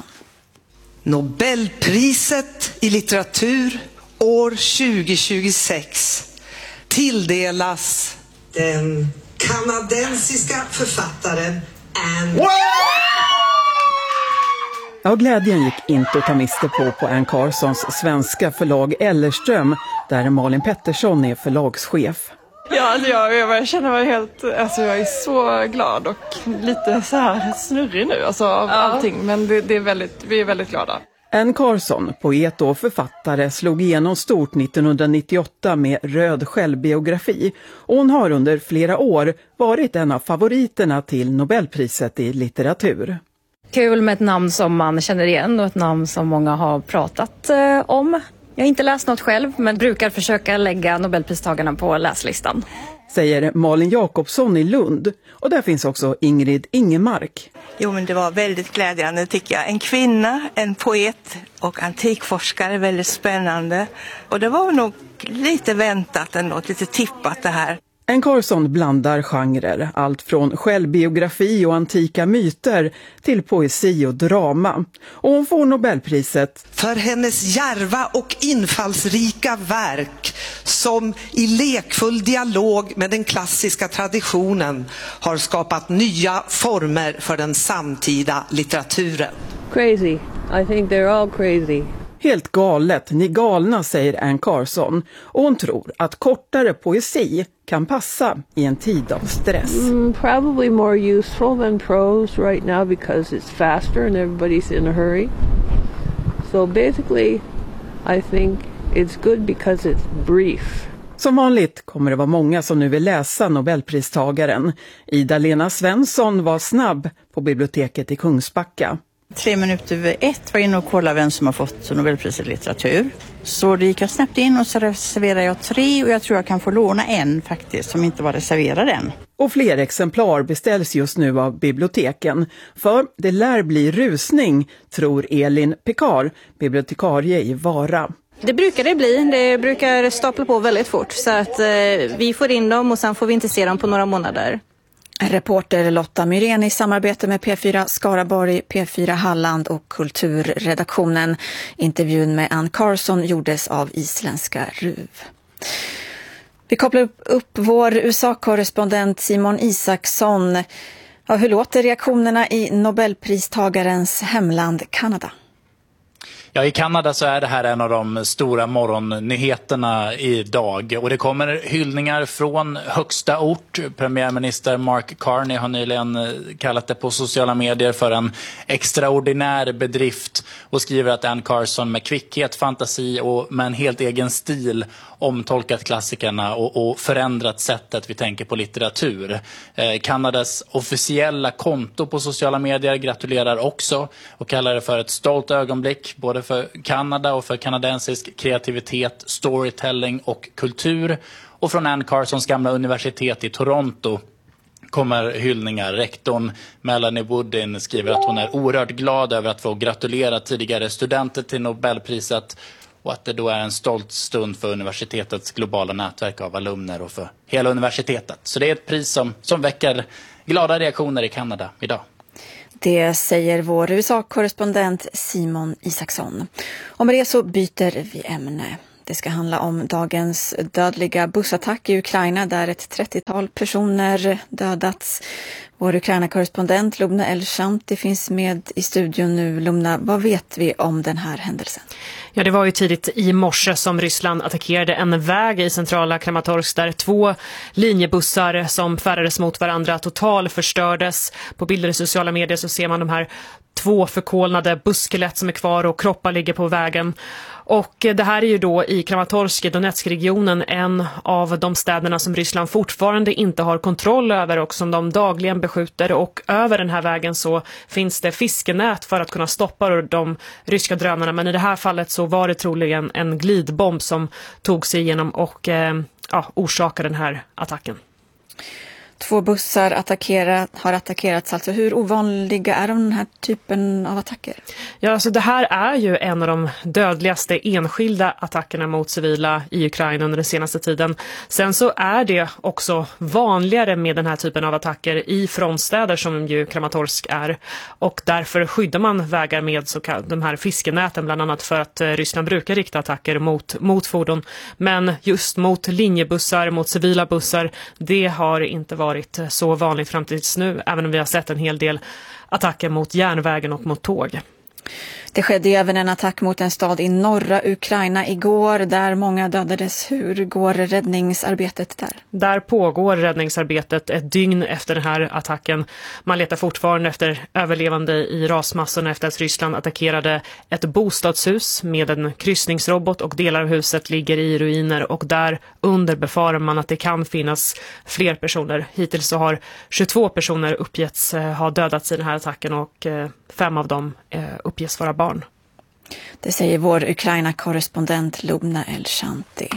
Nobelpriset i litteratur år tjugohundratjugosex tilldelas den kanadensiska författaren Anne.
Ja, glädjen gick inte att ta miste på på Anne Carsons svenska förlag Ellerström, där Malin Pettersson är förlagschef.
Ja, alltså jag, jag känner mig helt, alltså jag är så glad och lite så här snurrig nu alltså av ja. allting, men det, det är väldigt, vi är väldigt glada.
Anne Carson, poet och författare, slog igenom stort nittonhundranittioåtta med Röd självbiografi och hon har under flera år varit en av favoriterna till Nobelpriset i litteratur.
Kul med ett namn som man känner igen och ett namn som många har pratat eh, om. Jag har inte läst något själv men brukar försöka lägga Nobelpristagarna på läslistan.
Säger Malin Jakobsson i Lund. Och där finns också Ingrid Ingemark.
Jo, men det var väldigt glädjande tycker jag. En kvinna, en poet och antikforskare, väldigt spännande. Och det var nog lite väntat ändå, lite tippat det här.
Anne Carson blandar genrer, allt från självbiografi och antika myter till poesi och drama. Och hon får Nobelpriset
för hennes djärva och infallsrika verk som i lekfull dialog med den klassiska traditionen har skapat nya former för den samtida litteraturen.
Crazy. I think they're all crazy.
Helt galet, ni galna, säger Anne Carson. Och hon tror att kortare poesi kan passa i en tid av stress.
Mm, probably more useful than prose right now because it's faster and everybody's in a hurry. So basically I think it's good because it's brief.
Som vanligt kommer det vara många som nu vill läsa Nobelpristagaren. Ida-Lena Svensson var snabb på biblioteket i Kungsbacka.
Tre minuter över ett var inne och kollade vem som har fått Nobelpriset i litteratur. Så det gick jag snabbt in och så reserverade jag tre och jag tror jag kan få låna en faktiskt som inte var reserverad än.
Och fler exemplar beställs just nu av biblioteken. För det lär bli rusning, tror Elin Pekar, bibliotekarie i Vara.
Det brukar det bli. Det brukar stapla på väldigt fort så att eh, vi får in dem och sen får vi inte se dem på några månader.
Reporter Lotta Myrén i samarbete med P fyra Skaraborg, P fyra Halland och kulturredaktionen. Intervjun med Anne Carson gjordes av isländska R U V. Vi kopplar upp, upp vår U S A-korrespondent Simon Isaksson. Ja, hur låter reaktionerna i Nobelpristagarens hemland Kanada?
Ja, i Kanada så är det här en av de stora morgonnyheterna idag och det kommer hyllningar från högsta ort. Premiärminister Mark Carney har nyligen kallat det på sociala medier för en extraordinär bedrift och skriver att Anne Carson med kvickhet, fantasi och med en helt egen stil omtolkat klassikerna och, och förändrat sättet vi tänker på litteratur. Eh, Kanadas officiella konto på sociala medier gratulerar också och kallar det för ett stolt ögonblick både för Kanada och för kanadensisk kreativitet, storytelling och kultur. Och från Anne Carsons gamla universitet i Toronto kommer hyllningar. Rektorn Melanie Woodin skriver att hon är oerhört glad över att få gratulera tidigare studenter till Nobelpriset och att det då är en stolt stund för universitetets globala nätverk av alumner och för hela universitetet. Så det är ett pris som, som väcker glada reaktioner i Kanada idag.
Det säger vår U S A-korrespondent Simon Isaksson. Och med det så byter vi ämne. Det ska handla om dagens dödliga bussattack i Ukraina där ett trettiotal personer dödats. Vår Ukraina-korrespondent Lubna Elshanti finns med i studion nu. Lubna, vad vet vi om den här händelsen?
Ja, det var ju tidigt i morse som Ryssland attackerade en väg i centrala Kramatorsk där två linjebussar som färdades mot varandra total förstördes. På bilder i sociala medier så ser man de här två förkolnade busskelett som är kvar och kroppar ligger på vägen. Och det här är ju då i Kramatorsk i Donetsk-regionen en av de städerna som Ryssland fortfarande inte har kontroll över och som de dagligen beskjuter. Och över den här vägen så finns det fiskenät för att kunna stoppa de ryska drönarna. Men i det här fallet så var det troligen en glidbomb som tog sig igenom och eh, ja, orsakade den här attacken.
Två bussar attackerat, har attackerats. Alltså hur ovanliga är de den här typen av attacker?
Ja, alltså det här är ju en av de dödligaste enskilda attackerna mot civila i Ukraina under den senaste tiden. Sen så är det också vanligare med den här typen av attacker i frontstäder som ju Kramatorsk är. Och därför skyddar man vägar med så kall- de här fiskenäten bland annat för att Ryssland brukar rikta attacker mot, mot fordon. Men just mot linjebussar, mot civila bussar, det har inte varit varit så vanligt fram tills nu, även om vi har sett en hel del attacker mot järnvägen och mot tåg.
Det skedde även en attack mot en stad i norra Ukraina igår där många dödades. Hur går räddningsarbetet där?
Där pågår räddningsarbetet ett dygn efter den här attacken. Man letar fortfarande efter överlevande i rasmassorna efter att Ryssland attackerade ett bostadshus med en kryssningsrobot och delar av huset ligger i ruiner och där under befarar man att det kan finnas fler personer. Hittills så har tjugotvå personer uppgetts ha dödats i den här attacken och fem av dem uppges vara barn.
Det säger vår Ukraina-korrespondent Lubna Elshanti.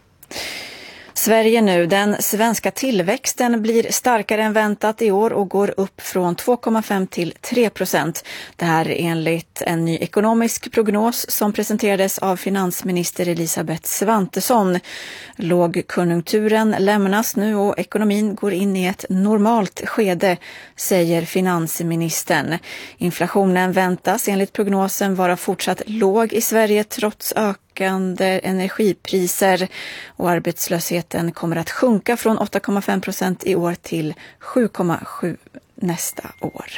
Sverige nu. Den svenska tillväxten blir starkare än väntat i år och går upp från två komma fem till tre procent. Det här är enligt en ny ekonomisk prognos som presenterades av finansminister Elisabeth Svantesson. Lågkonjunkturen lämnas nu och ekonomin går in i ett normalt skede, säger finansministern. Inflationen väntas enligt prognosen vara fortsatt låg i Sverige trots ökning energipriser och arbetslösheten kommer att sjunka från åtta komma fem procent i år till sju komma sju nästa år.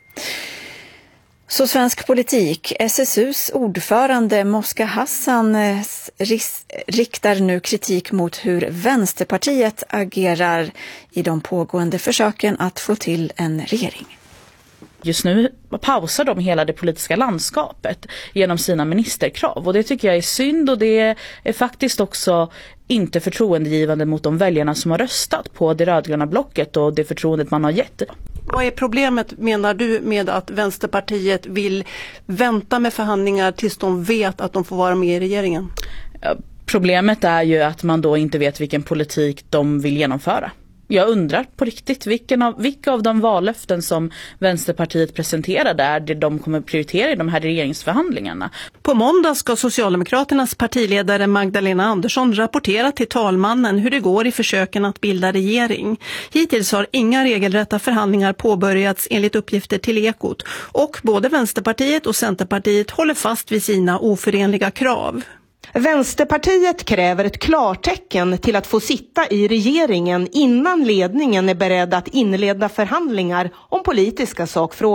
Så svensk politik. S S U:s ordförande Moska Hassan riktar nu kritik mot hur Vänsterpartiet agerar i de pågående försöken att få till en regering.
Just nu pausar de hela det politiska landskapet genom sina ministerkrav och det tycker jag är synd och det är faktiskt också inte förtroendegivande mot de väljarna som har röstat på det rödgröna blocket och det förtroendet man har gett.
Vad är problemet, menar du, med att Vänsterpartiet vill vänta med förhandlingar tills de vet att de får vara med i regeringen?
Problemet är ju att man då inte vet vilken politik de vill genomföra. Jag undrar på riktigt vilken av, vilka av de vallöften som Vänsterpartiet presenterade är det de kommer prioritera i de här regeringsförhandlingarna.
På måndag ska Socialdemokraternas partiledare Magdalena Andersson rapportera till talmannen hur det går i försöken att bilda regering. Hittills har inga regelrätta förhandlingar påbörjats enligt uppgifter till Ekot och både Vänsterpartiet och Centerpartiet håller fast vid sina oförenliga krav.
Vänsterpartiet kräver ett klartecken till att få sitta i regeringen innan ledningen är beredd att inleda förhandlingar om politiska sakfrågor.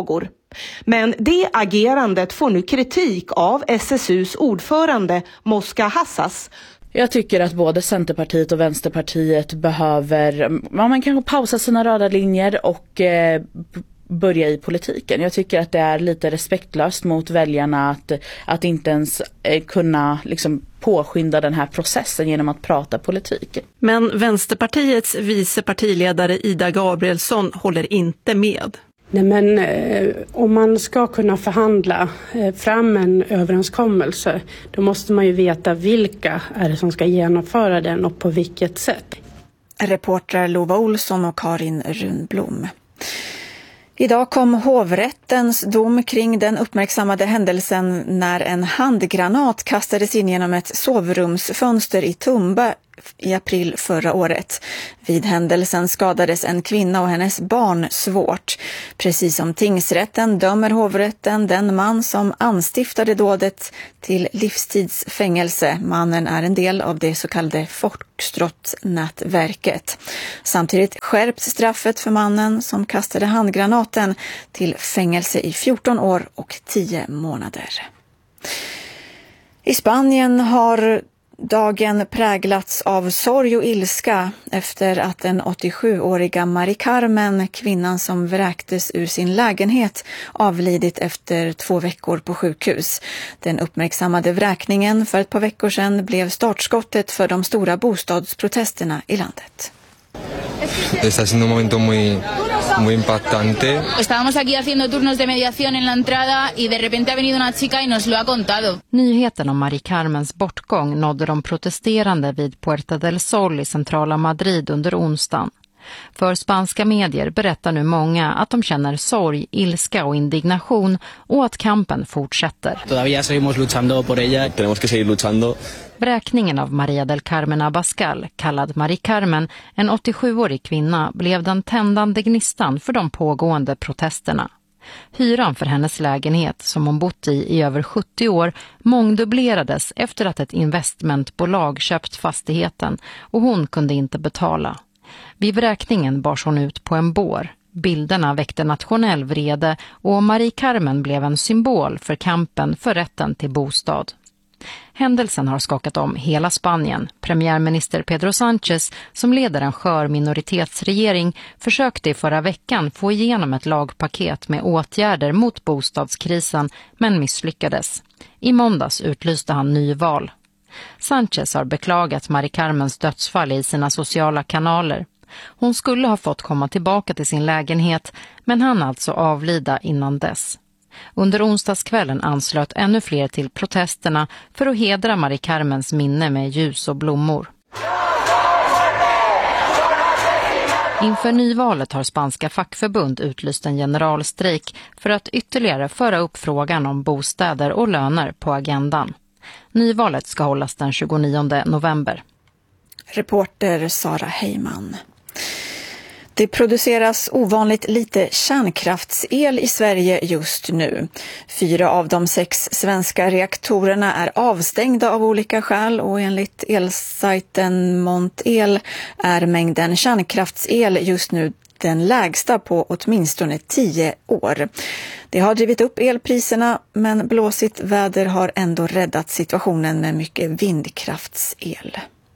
Men det agerandet får nu kritik av S S U:s ordförande Moska Hassas.
Jag tycker att både Centerpartiet och Vänsterpartiet behöver, ja, man kan pausa sina röda linjer och eh, börja i politiken. Jag tycker att det är lite respektlöst mot väljarna att, att inte ens eh, kunna liksom påskynda den här processen genom att prata politik.
Men Vänsterpartiets vice partiledare Ida Gabrielsson håller inte med.
Nej, men eh, om man ska kunna förhandla eh, fram en överenskommelse, då måste man ju veta vilka är det som ska genomföra den och på vilket sätt.
Reportrar Lova Olsson och Karin Runblom. Idag kom hovrättens dom kring den uppmärksammade händelsen när en handgranat kastades in genom ett sovrumsfönster i Tumba i april förra året. Vid händelsen skadades en kvinna och hennes barn svårt. Precis som tingsrätten dömer hovrätten den man som anstiftade dådet till livstidsfängelse. Mannen är en del av det så kallade Foxtrot-nätverket. Samtidigt skärps straffet för mannen som kastade handgranaten till fängelse i fjorton år och tio månader. I Spanien har dagen präglats av sorg och ilska efter att den åttiosjuåriga Mari Carmen, kvinnan som vräktes ur sin lägenhet, avlidit efter två veckor på sjukhus. Den uppmärksammade vräkningen för ett par veckor sedan blev startskottet för de stora bostadsprotesterna i landet.
Está siendo un momento muy, muy impactante.
Estábamos aquí haciendo turnos de mediación en la entrada y de repente ha venido una chica y nos lo ha contado.
Nyheten om Mari Carmens bortgång nådde de protesterande vid Puerta del Sol i centrala Madrid under onsdagen. För spanska medier berättar nu många att de känner sorg, ilska och indignation och att kampen fortsätter.
Todavía seguimos luchando por ella. Tenemos que seguir luchando.
Bräkningen av Maria del Carmen Abascal, kallad Mari Carmen, en åttiosjuårig kvinna, blev den tändande gnistan för de pågående protesterna. Hyran för hennes lägenhet, som hon bott i i över sjuttio år, mångdubblerades efter att ett investmentbolag köpt fastigheten och hon kunde inte betala. Vid vräkningen bars hon ut på en bår. Bilderna väckte nationell vrede och Mari Carmen blev en symbol för kampen för rätten till bostad. Händelsen har skakat om hela Spanien. Premiärminister Pedro Sánchez, som leder en skör minoritetsregering, försökte i förra veckan få igenom ett lagpaket med åtgärder mot bostadskrisen, men misslyckades. I måndags utlyste han nyval. Sánchez har beklagat Mari Carmens dödsfall i sina sociala kanaler. Hon skulle ha fått komma tillbaka till sin lägenhet, men han alltså avlida innan dess. Under onsdagskvällen anslöt ännu fler till protesterna för att hedra Mari Carmens minne med ljus och blommor. Inför nyvalet har spanska fackförbund utlyst en generalstrejk för att ytterligare föra upp frågan om bostäder och löner på agendan. Nyvalet ska hållas den tjugonionde november.
Reporter Sara Heyman. Det produceras ovanligt lite kärnkraftsel i Sverige just nu. Fyra av de sex svenska reaktorerna är avstängda av olika skäl och enligt elsajten Montel är mängden kärnkraftsel just nu den lägsta på åtminstone tio år. Det har drivit upp elpriserna, men blåsigt väder har ändå räddat situationen med mycket vindkraftsel.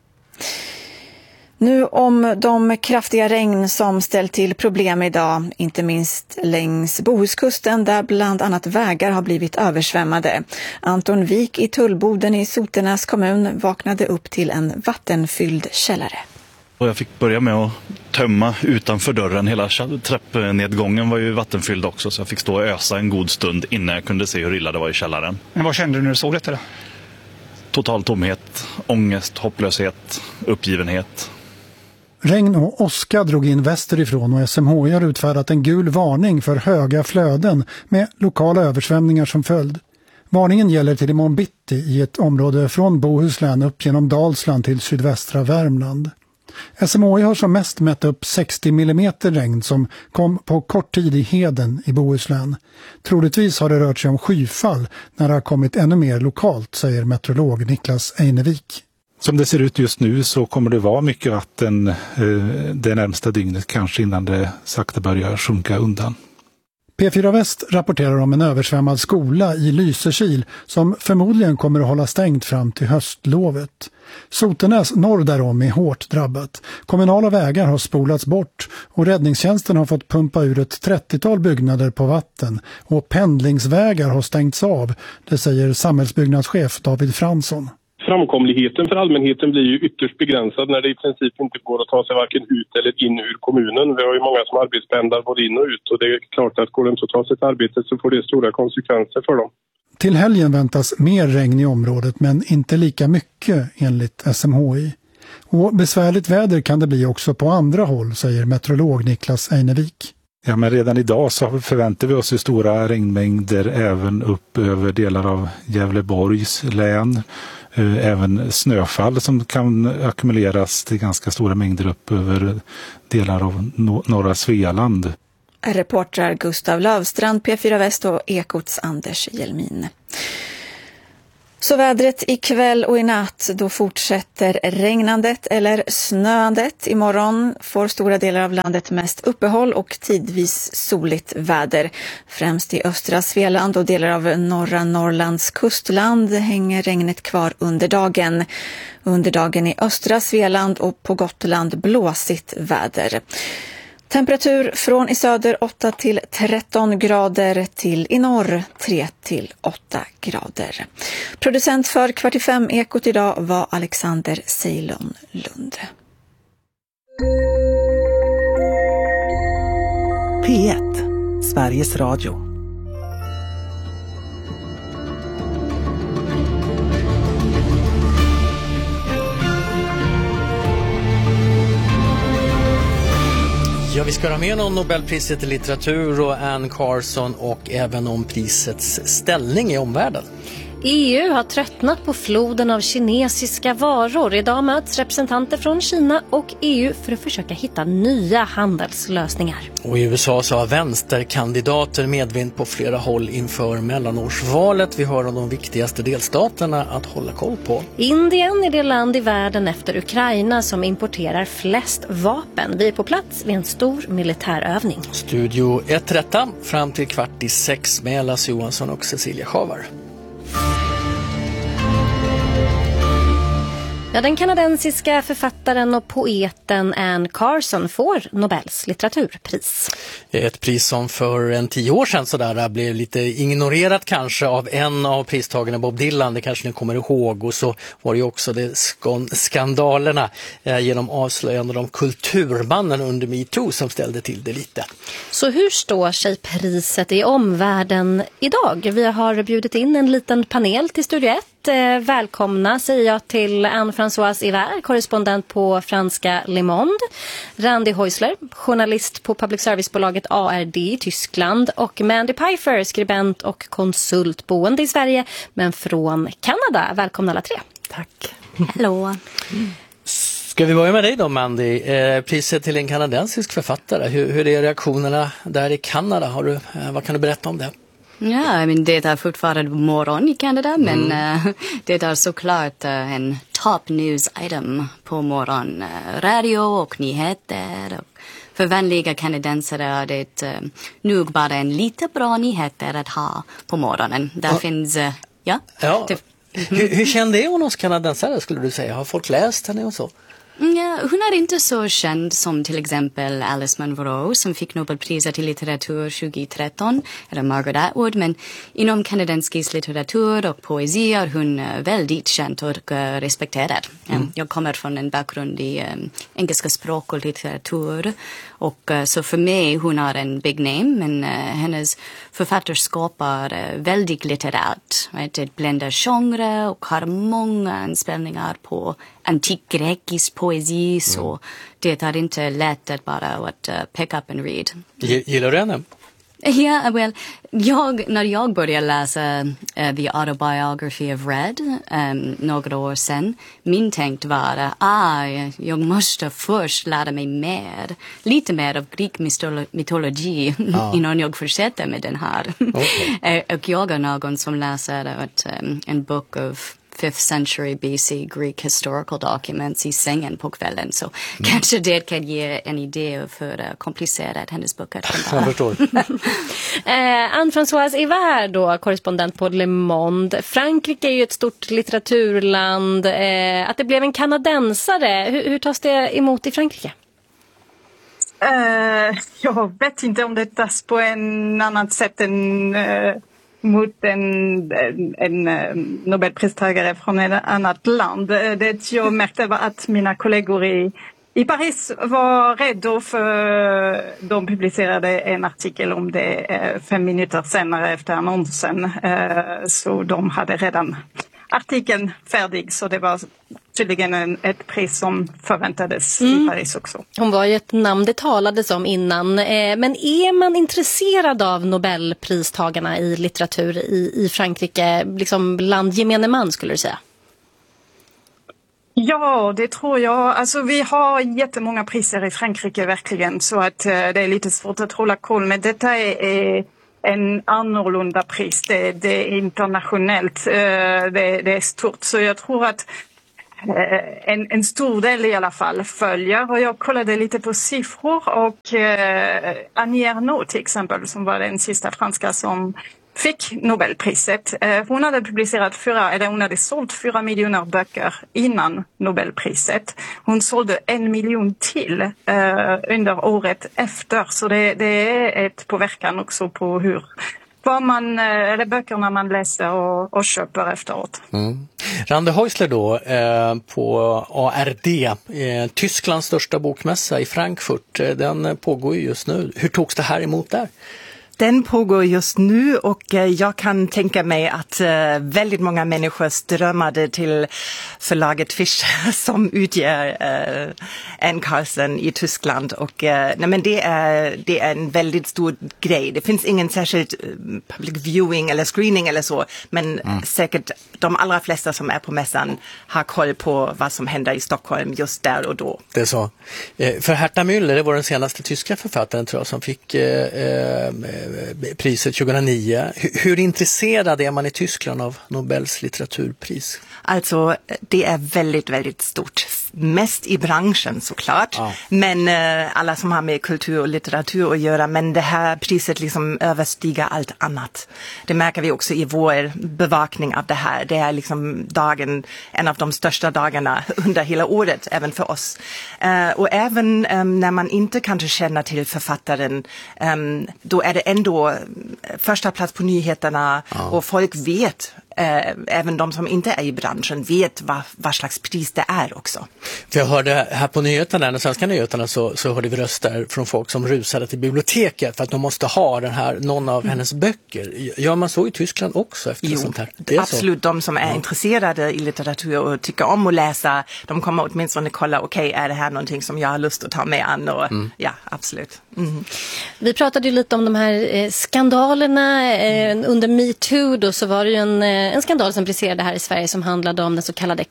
Nu om de kraftiga regn som ställt till problem idag, inte minst längs Bohuskusten där bland annat vägar har blivit översvämmade. Anton Wik i Tullboden i Sotenäs kommun vaknade upp till en vattenfylld källare.
Och jag fick börja med att tömma utanför dörren. Hela trappnedgången var ju vattenfylld också, så jag fick stå och ösa en god stund innan jag kunde se hur illa det var i källaren.
Men vad kände du när du såg detta då?
Total tomhet, ångest, hopplöshet, uppgivenhet.
Regn och åska drog in västerifrån och S M H I har utfärdat en gul varning för höga flöden med lokala översvämningar som följd. Varningen gäller till imorgon bitti i ett område från Bohuslän upp genom Dalsland till sydvästra Värmland. S M H I har som mest mätt upp sextio millimeter regn som kom på kort tid i Heden i Bohuslän. Troligtvis har det rört sig om skyfall när det har kommit ännu mer lokalt, säger meteorolog Niklas Einevik.
Som det ser ut just nu så kommer det vara mycket vatten eh, det närmsta dygnet, kanske innan det sakta börjar sjunka undan.
P fyra Väst rapporterar om en översvämmad skola i Lysekil som förmodligen kommer att hålla stängt fram till höstlovet. Sotenäs norr därom är hårt drabbat. Kommunala vägar har spolats bort och räddningstjänsten har fått pumpa ur ett trettiotal byggnader på vatten och pendlingsvägar har stängts av, det säger samhällsbyggnadschef David Fransson.
Framkomligheten för allmänheten blir ju ytterst begränsad när det i princip inte går att ta sig varken ut eller in ur kommunen. Vi har ju många som arbetspendlar både in och ut och det är klart att går det inte att ta sitt arbete så får det stora konsekvenser för dem.
Till helgen väntas mer regn i området men inte lika mycket enligt S M H I. Och besvärligt väder kan det bli också på andra håll, säger meteorolog Niklas Einevik.
Ja, men redan idag så förväntar vi oss ju stora regnmängder även upp över delar av Gävleborgs län. Även snöfall som kan ackumuleras till ganska stora mängder upp över delar av norra Svealand.
Reportrar Gustav Lövstrand, P fyra Väst och Ekots Anders Hjelmin. Så vädret ikväll och i natt, då fortsätter regnandet eller snöandet. Imorgon får stora delar av landet mest uppehåll och tidvis soligt väder. Främst i östra Svealand och delar av norra Norrlands kustland hänger regnet kvar under dagen. Under dagen i östra Svealand och på Gotland blåsigt väder. Temperatur från i söder åtta till tretton grader till i norr tre till åtta grader. Producent för Kvart i fem Ekot idag var Alexander Ceylon Lund.
P ett, Sveriges Radio.
Ja, vi ska ha med om Nobelpriset i litteratur och Anne Carson och även om prisets ställning i omvärlden.
E U har tröttnat på floden av kinesiska varor. Idag möts representanter från Kina och E U för att försöka hitta nya handelslösningar.
Och i U S A så har vänsterkandidater medvind på flera håll inför mellanårsvalet. Vi hör om de viktigaste delstaterna att hålla koll på.
Indien är det land i världen efter Ukraina som importerar flest vapen. Vi är på plats vid en stor militärövning.
Studio ett rätta fram till kvart i sex med Lasse Johansson och Cecilia Schavar.
Ja, den kanadensiska författaren och poeten Anne Carson får Nobels litteraturpris.
Ett pris som för en tio år sedan sådär blev lite ignorerat kanske av en av pristagarna, Bob Dylan, det kanske ni kommer ihåg. Och så var det ju också det skandalerna eh, genom avslöjanden om kulturmannen under MeToo som ställde till det lite.
Så hur står sig priset i omvärlden idag? Vi har bjudit in en liten panel till Studio ett. Välkomna säger jag till Anne-Françoise Hiver, korrespondent på franska Le Monde, Randy Häusler, journalist på public service-bolaget A R D i Tyskland och Mandy Pfeiffer, skribent och konsult boende i Sverige men från Kanada. Välkomna alla tre. Tack. Hallå.
Ska vi börja med dig då, Mandy? Eh, priset till en kanadensisk författare. Hur, hur är reaktionerna där i Kanada? Har du, eh, vad kan du berätta om det?
Ja, men det är fortfarande morgon i Kanada, men mm. uh, det är såklart uh, en top news item på morgon. Uh, radio och nyheter. Och för vänliga kanadensare är det uh, nog bara en lite bra nyheter att ha på morgonen. Där ja. finns, uh, ja.
ja. Det, hur, hur kände hon hos kanadensare skulle du säga? Har folk läst henne och så?
Ja, hon är inte så känd som till exempel Alice Munro som fick Nobelpriset i litteratur tjugohundratretton eller Margaret Atwood, men inom kanadensisk litteratur och poesi är hon väldigt känd och respekterad. Mm. Jag kommer från en bakgrund i um, engelska språk och litteratur och uh, så för mig hon är en big name, men uh, hennes författarskap är uh, väldigt litterärt. Right? Det bländar genre och har många anspelningar på antik-grekisk poesi, så mm. det är inte lätt att bara att uh, pick up and read.
Gillar du henne?
Ja, yeah, well, jag, när jag började läsa uh, The Autobiography of Red um, några år sedan, min tänkt var ah, jag måste först lära mig mer, lite mer av greek mytologi ah. innan jag fortsätter med den här. Okay. uh, och jag är någon som läser ett, um, en bok av fifth century B C Greek historical documents i sängen på kvällen. Så mm. kanske det kan ge en idé för uh, komplicerat hennes böcker.
Jag förstår.
eh, Anne-Françoise Hivert då, korrespondent på Le Monde. Frankrike är ju ett stort litteraturland. Eh, att det blev en kanadensare, hur, hur tas det emot i Frankrike?
Uh, jag vet inte om det tas på en annat sätt än uh, mot en, en, en Nobelpristagare från ett annat land. Det jag märkte var att mina kollegor i, i Paris var rädda för de publicerade en artikel om det uh, fem minuter senare efter annonsen. Uh, så de hade redan artikeln färdig, så det var tydligen en, ett pris som förväntades mm. i Paris också.
Hon var ju ett namn det talades om innan. Eh, men är man intresserad av Nobelpristagarna i litteratur i, i Frankrike, liksom bland gemene man skulle du säga?
Ja, det tror jag. Alltså vi har jättemånga priser i Frankrike verkligen, så att eh, det är lite svårt att hålla koll. Men detta är... är en annorlunda pris. Det, det är internationellt. Det, det är stort. Så jag tror att en, en stor del i alla fall följer. Och jag kollade lite på siffror. Och eh, Annie Ernaux till exempel, som var den sista franska som fick Nobelpriset. Eh, hon hade publicerat fyra, eller hon hade sålt fyra miljoner böcker innan Nobelpriset. Hon sålde en miljon till eh, under året efter. Så det, det är ett påverkan också på hur vad man, eller böckerna man läser och, och köper efteråt.
Mm. Rande Häusler då eh, på A R D, eh, Tysklands största bokmässa i Frankfurt. Eh, den pågår ju just nu. Hur togs det här emot där?
Den pågår just nu och jag kan tänka mig att väldigt många människor strömmade till förlaget Fischer som utger äh, Anne Carlsen i Tyskland. Och, äh, nej men det, är, det är en väldigt stor grej. Det finns ingen särskild public viewing eller screening eller så, men mm. säkert de allra flesta som är på mässan har koll på vad som händer i Stockholm just där och då.
Det är så. För Herta Müller, det var den senaste tyska författaren tror jag som fick eh, priset tjugohundranio. Hur, hur intresserad är man i Tyskland av Nobels litteraturpris?
Alltså, det är väldigt, väldigt stort. Mest i branschen såklart. Ja. Men eh, alla som har med kultur och litteratur att göra. Men det här priset liksom överstiger allt annat. Det märker vi också i vår bevakning av det här. Det är liksom dagen, en av de största dagarna under hela året, även för oss. Eh, och även eh, när man inte kanske känner till författaren, eh, då är det ändå första plats på nyheterna. Ja. Och folk vet, eh, även de som inte är i branschen, vet vad, vad slags pris det är också.
För jag hörde här på nyheterna, de svenska nyheterna, så, så hörde vi röster från folk som rusade till biblioteket för att de måste ha den här, någon av mm. hennes böcker. Gör man så i Tyskland också efter jo, sånt här?
Det är absolut, så. De som är ja. intresserade i litteratur och tycker om att läsa, de kommer åtminstone kolla, okej, okay, är det här någonting som jag har lust att ta med an? Och, mm. Ja, absolut. Mm.
Vi pratade ju lite om de här eh, skandalerna. Eh, under MeToo då så var det ju en, eh, en skandal som briserade här i Sverige som handlade om den så kallade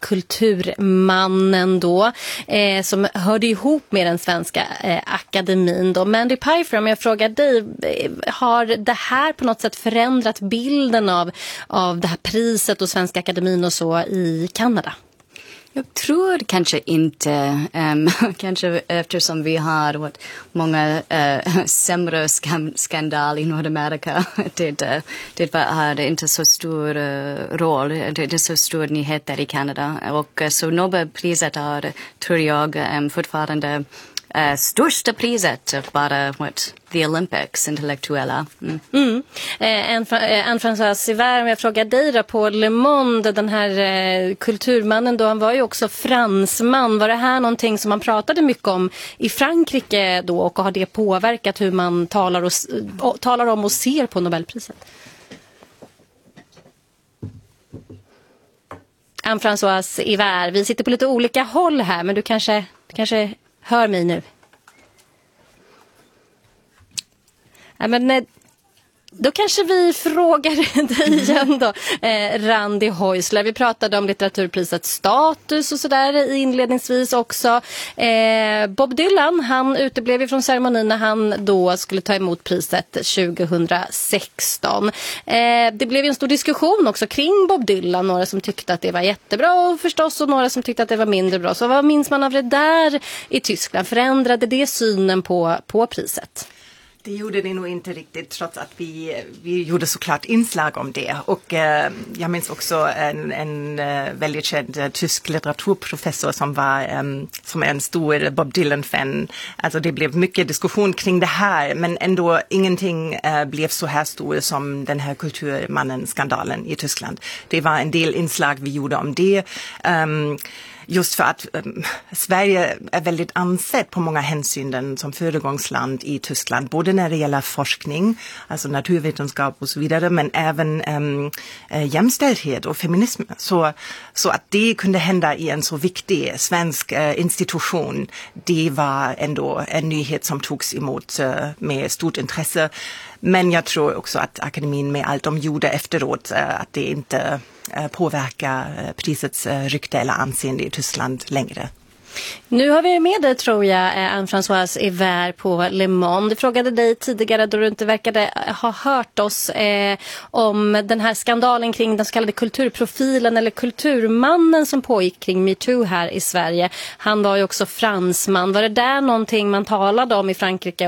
kulturmannen då, eh, som hörde ihop med den svenska eh, akademin då. Mandy Pfeiffer, om jag frågar dig, eh, har det här på något sätt förändrat bilden av, av det här priset och svenska akademin och så i Kanada?
Jag tror kanske inte, um, kanske eftersom vi har what, många uh, sämre skam- skandal i Nordamerika. Det, det har inte så stor uh, roll, det är så stor nyheter i Kanada. Och uh, så Nobelpriset har, tror jag, um, fortfarande Uh, största priset och bara what, the Olympics, intellektuella. Mm.
Mm. Eh, Anne-Françoise Hivert, om jag frågar dig då på Le Monde, den här eh, kulturmannen då, han var ju också fransman. Var det här någonting som man pratade mycket om i Frankrike då, och har det påverkat hur man talar, och, och, talar om och ser på Nobelpriset? Anne-Françoise Hivert, vi sitter på lite olika håll här, men du kanske, du kanske hör mig nu. Ja, men Då kanske vi frågar dig igen då, eh, Randi Häusler. Vi pratade om litteraturprisets status och sådär inledningsvis också. Eh, Bob Dylan, han uteblev ju från ceremonin när han då skulle ta emot priset tjugohundrasexton. Eh, det blev ju en stor diskussion också kring Bob Dylan. Några som tyckte att det var jättebra förstås och några som tyckte att det var mindre bra. Så vad minns man av det där i Tyskland? Förändrade det synen på, på priset?
Det gjorde det nog inte riktigt, trots att vi, vi gjorde såklart inslag om det. Och eh, jag minns också en, en uh, väldigt känd uh, tysk litteraturprofessor som var um, som är en stor Bob Dylan-fan. Alltså det blev mycket diskussion kring det här, men ändå ingenting uh, blev så här stor som den här kulturmannen-skandalen i Tyskland. Det var en del inslag vi gjorde om det. Um, Just för att um, Sverige är väldigt ansett på många hänsynen som föregångsland i Tyskland. Både när det gäller forskning, alltså naturvetenskap och så vidare. Men även um, jämställdhet och feminism. Så, så att det kunde hända i en så viktig svensk uh, institution. Det var ändå en nyhet som togs emot uh, med stort intresse. Men jag tror också att akademin med allt de gjorde efteråt, uh, att det inte påverka prisets rykte eller anseende i Tyskland längre.
Nu har vi med dig, tror jag, Anne-Françoise Evert på Le Monde. Jag frågade dig tidigare då du inte verkade ha hört oss eh, om den här skandalen kring den så kallade kulturprofilen eller kulturmannen som pågick kring MeToo här i Sverige. Han var ju också fransman. Var det där någonting man talade om i Frankrike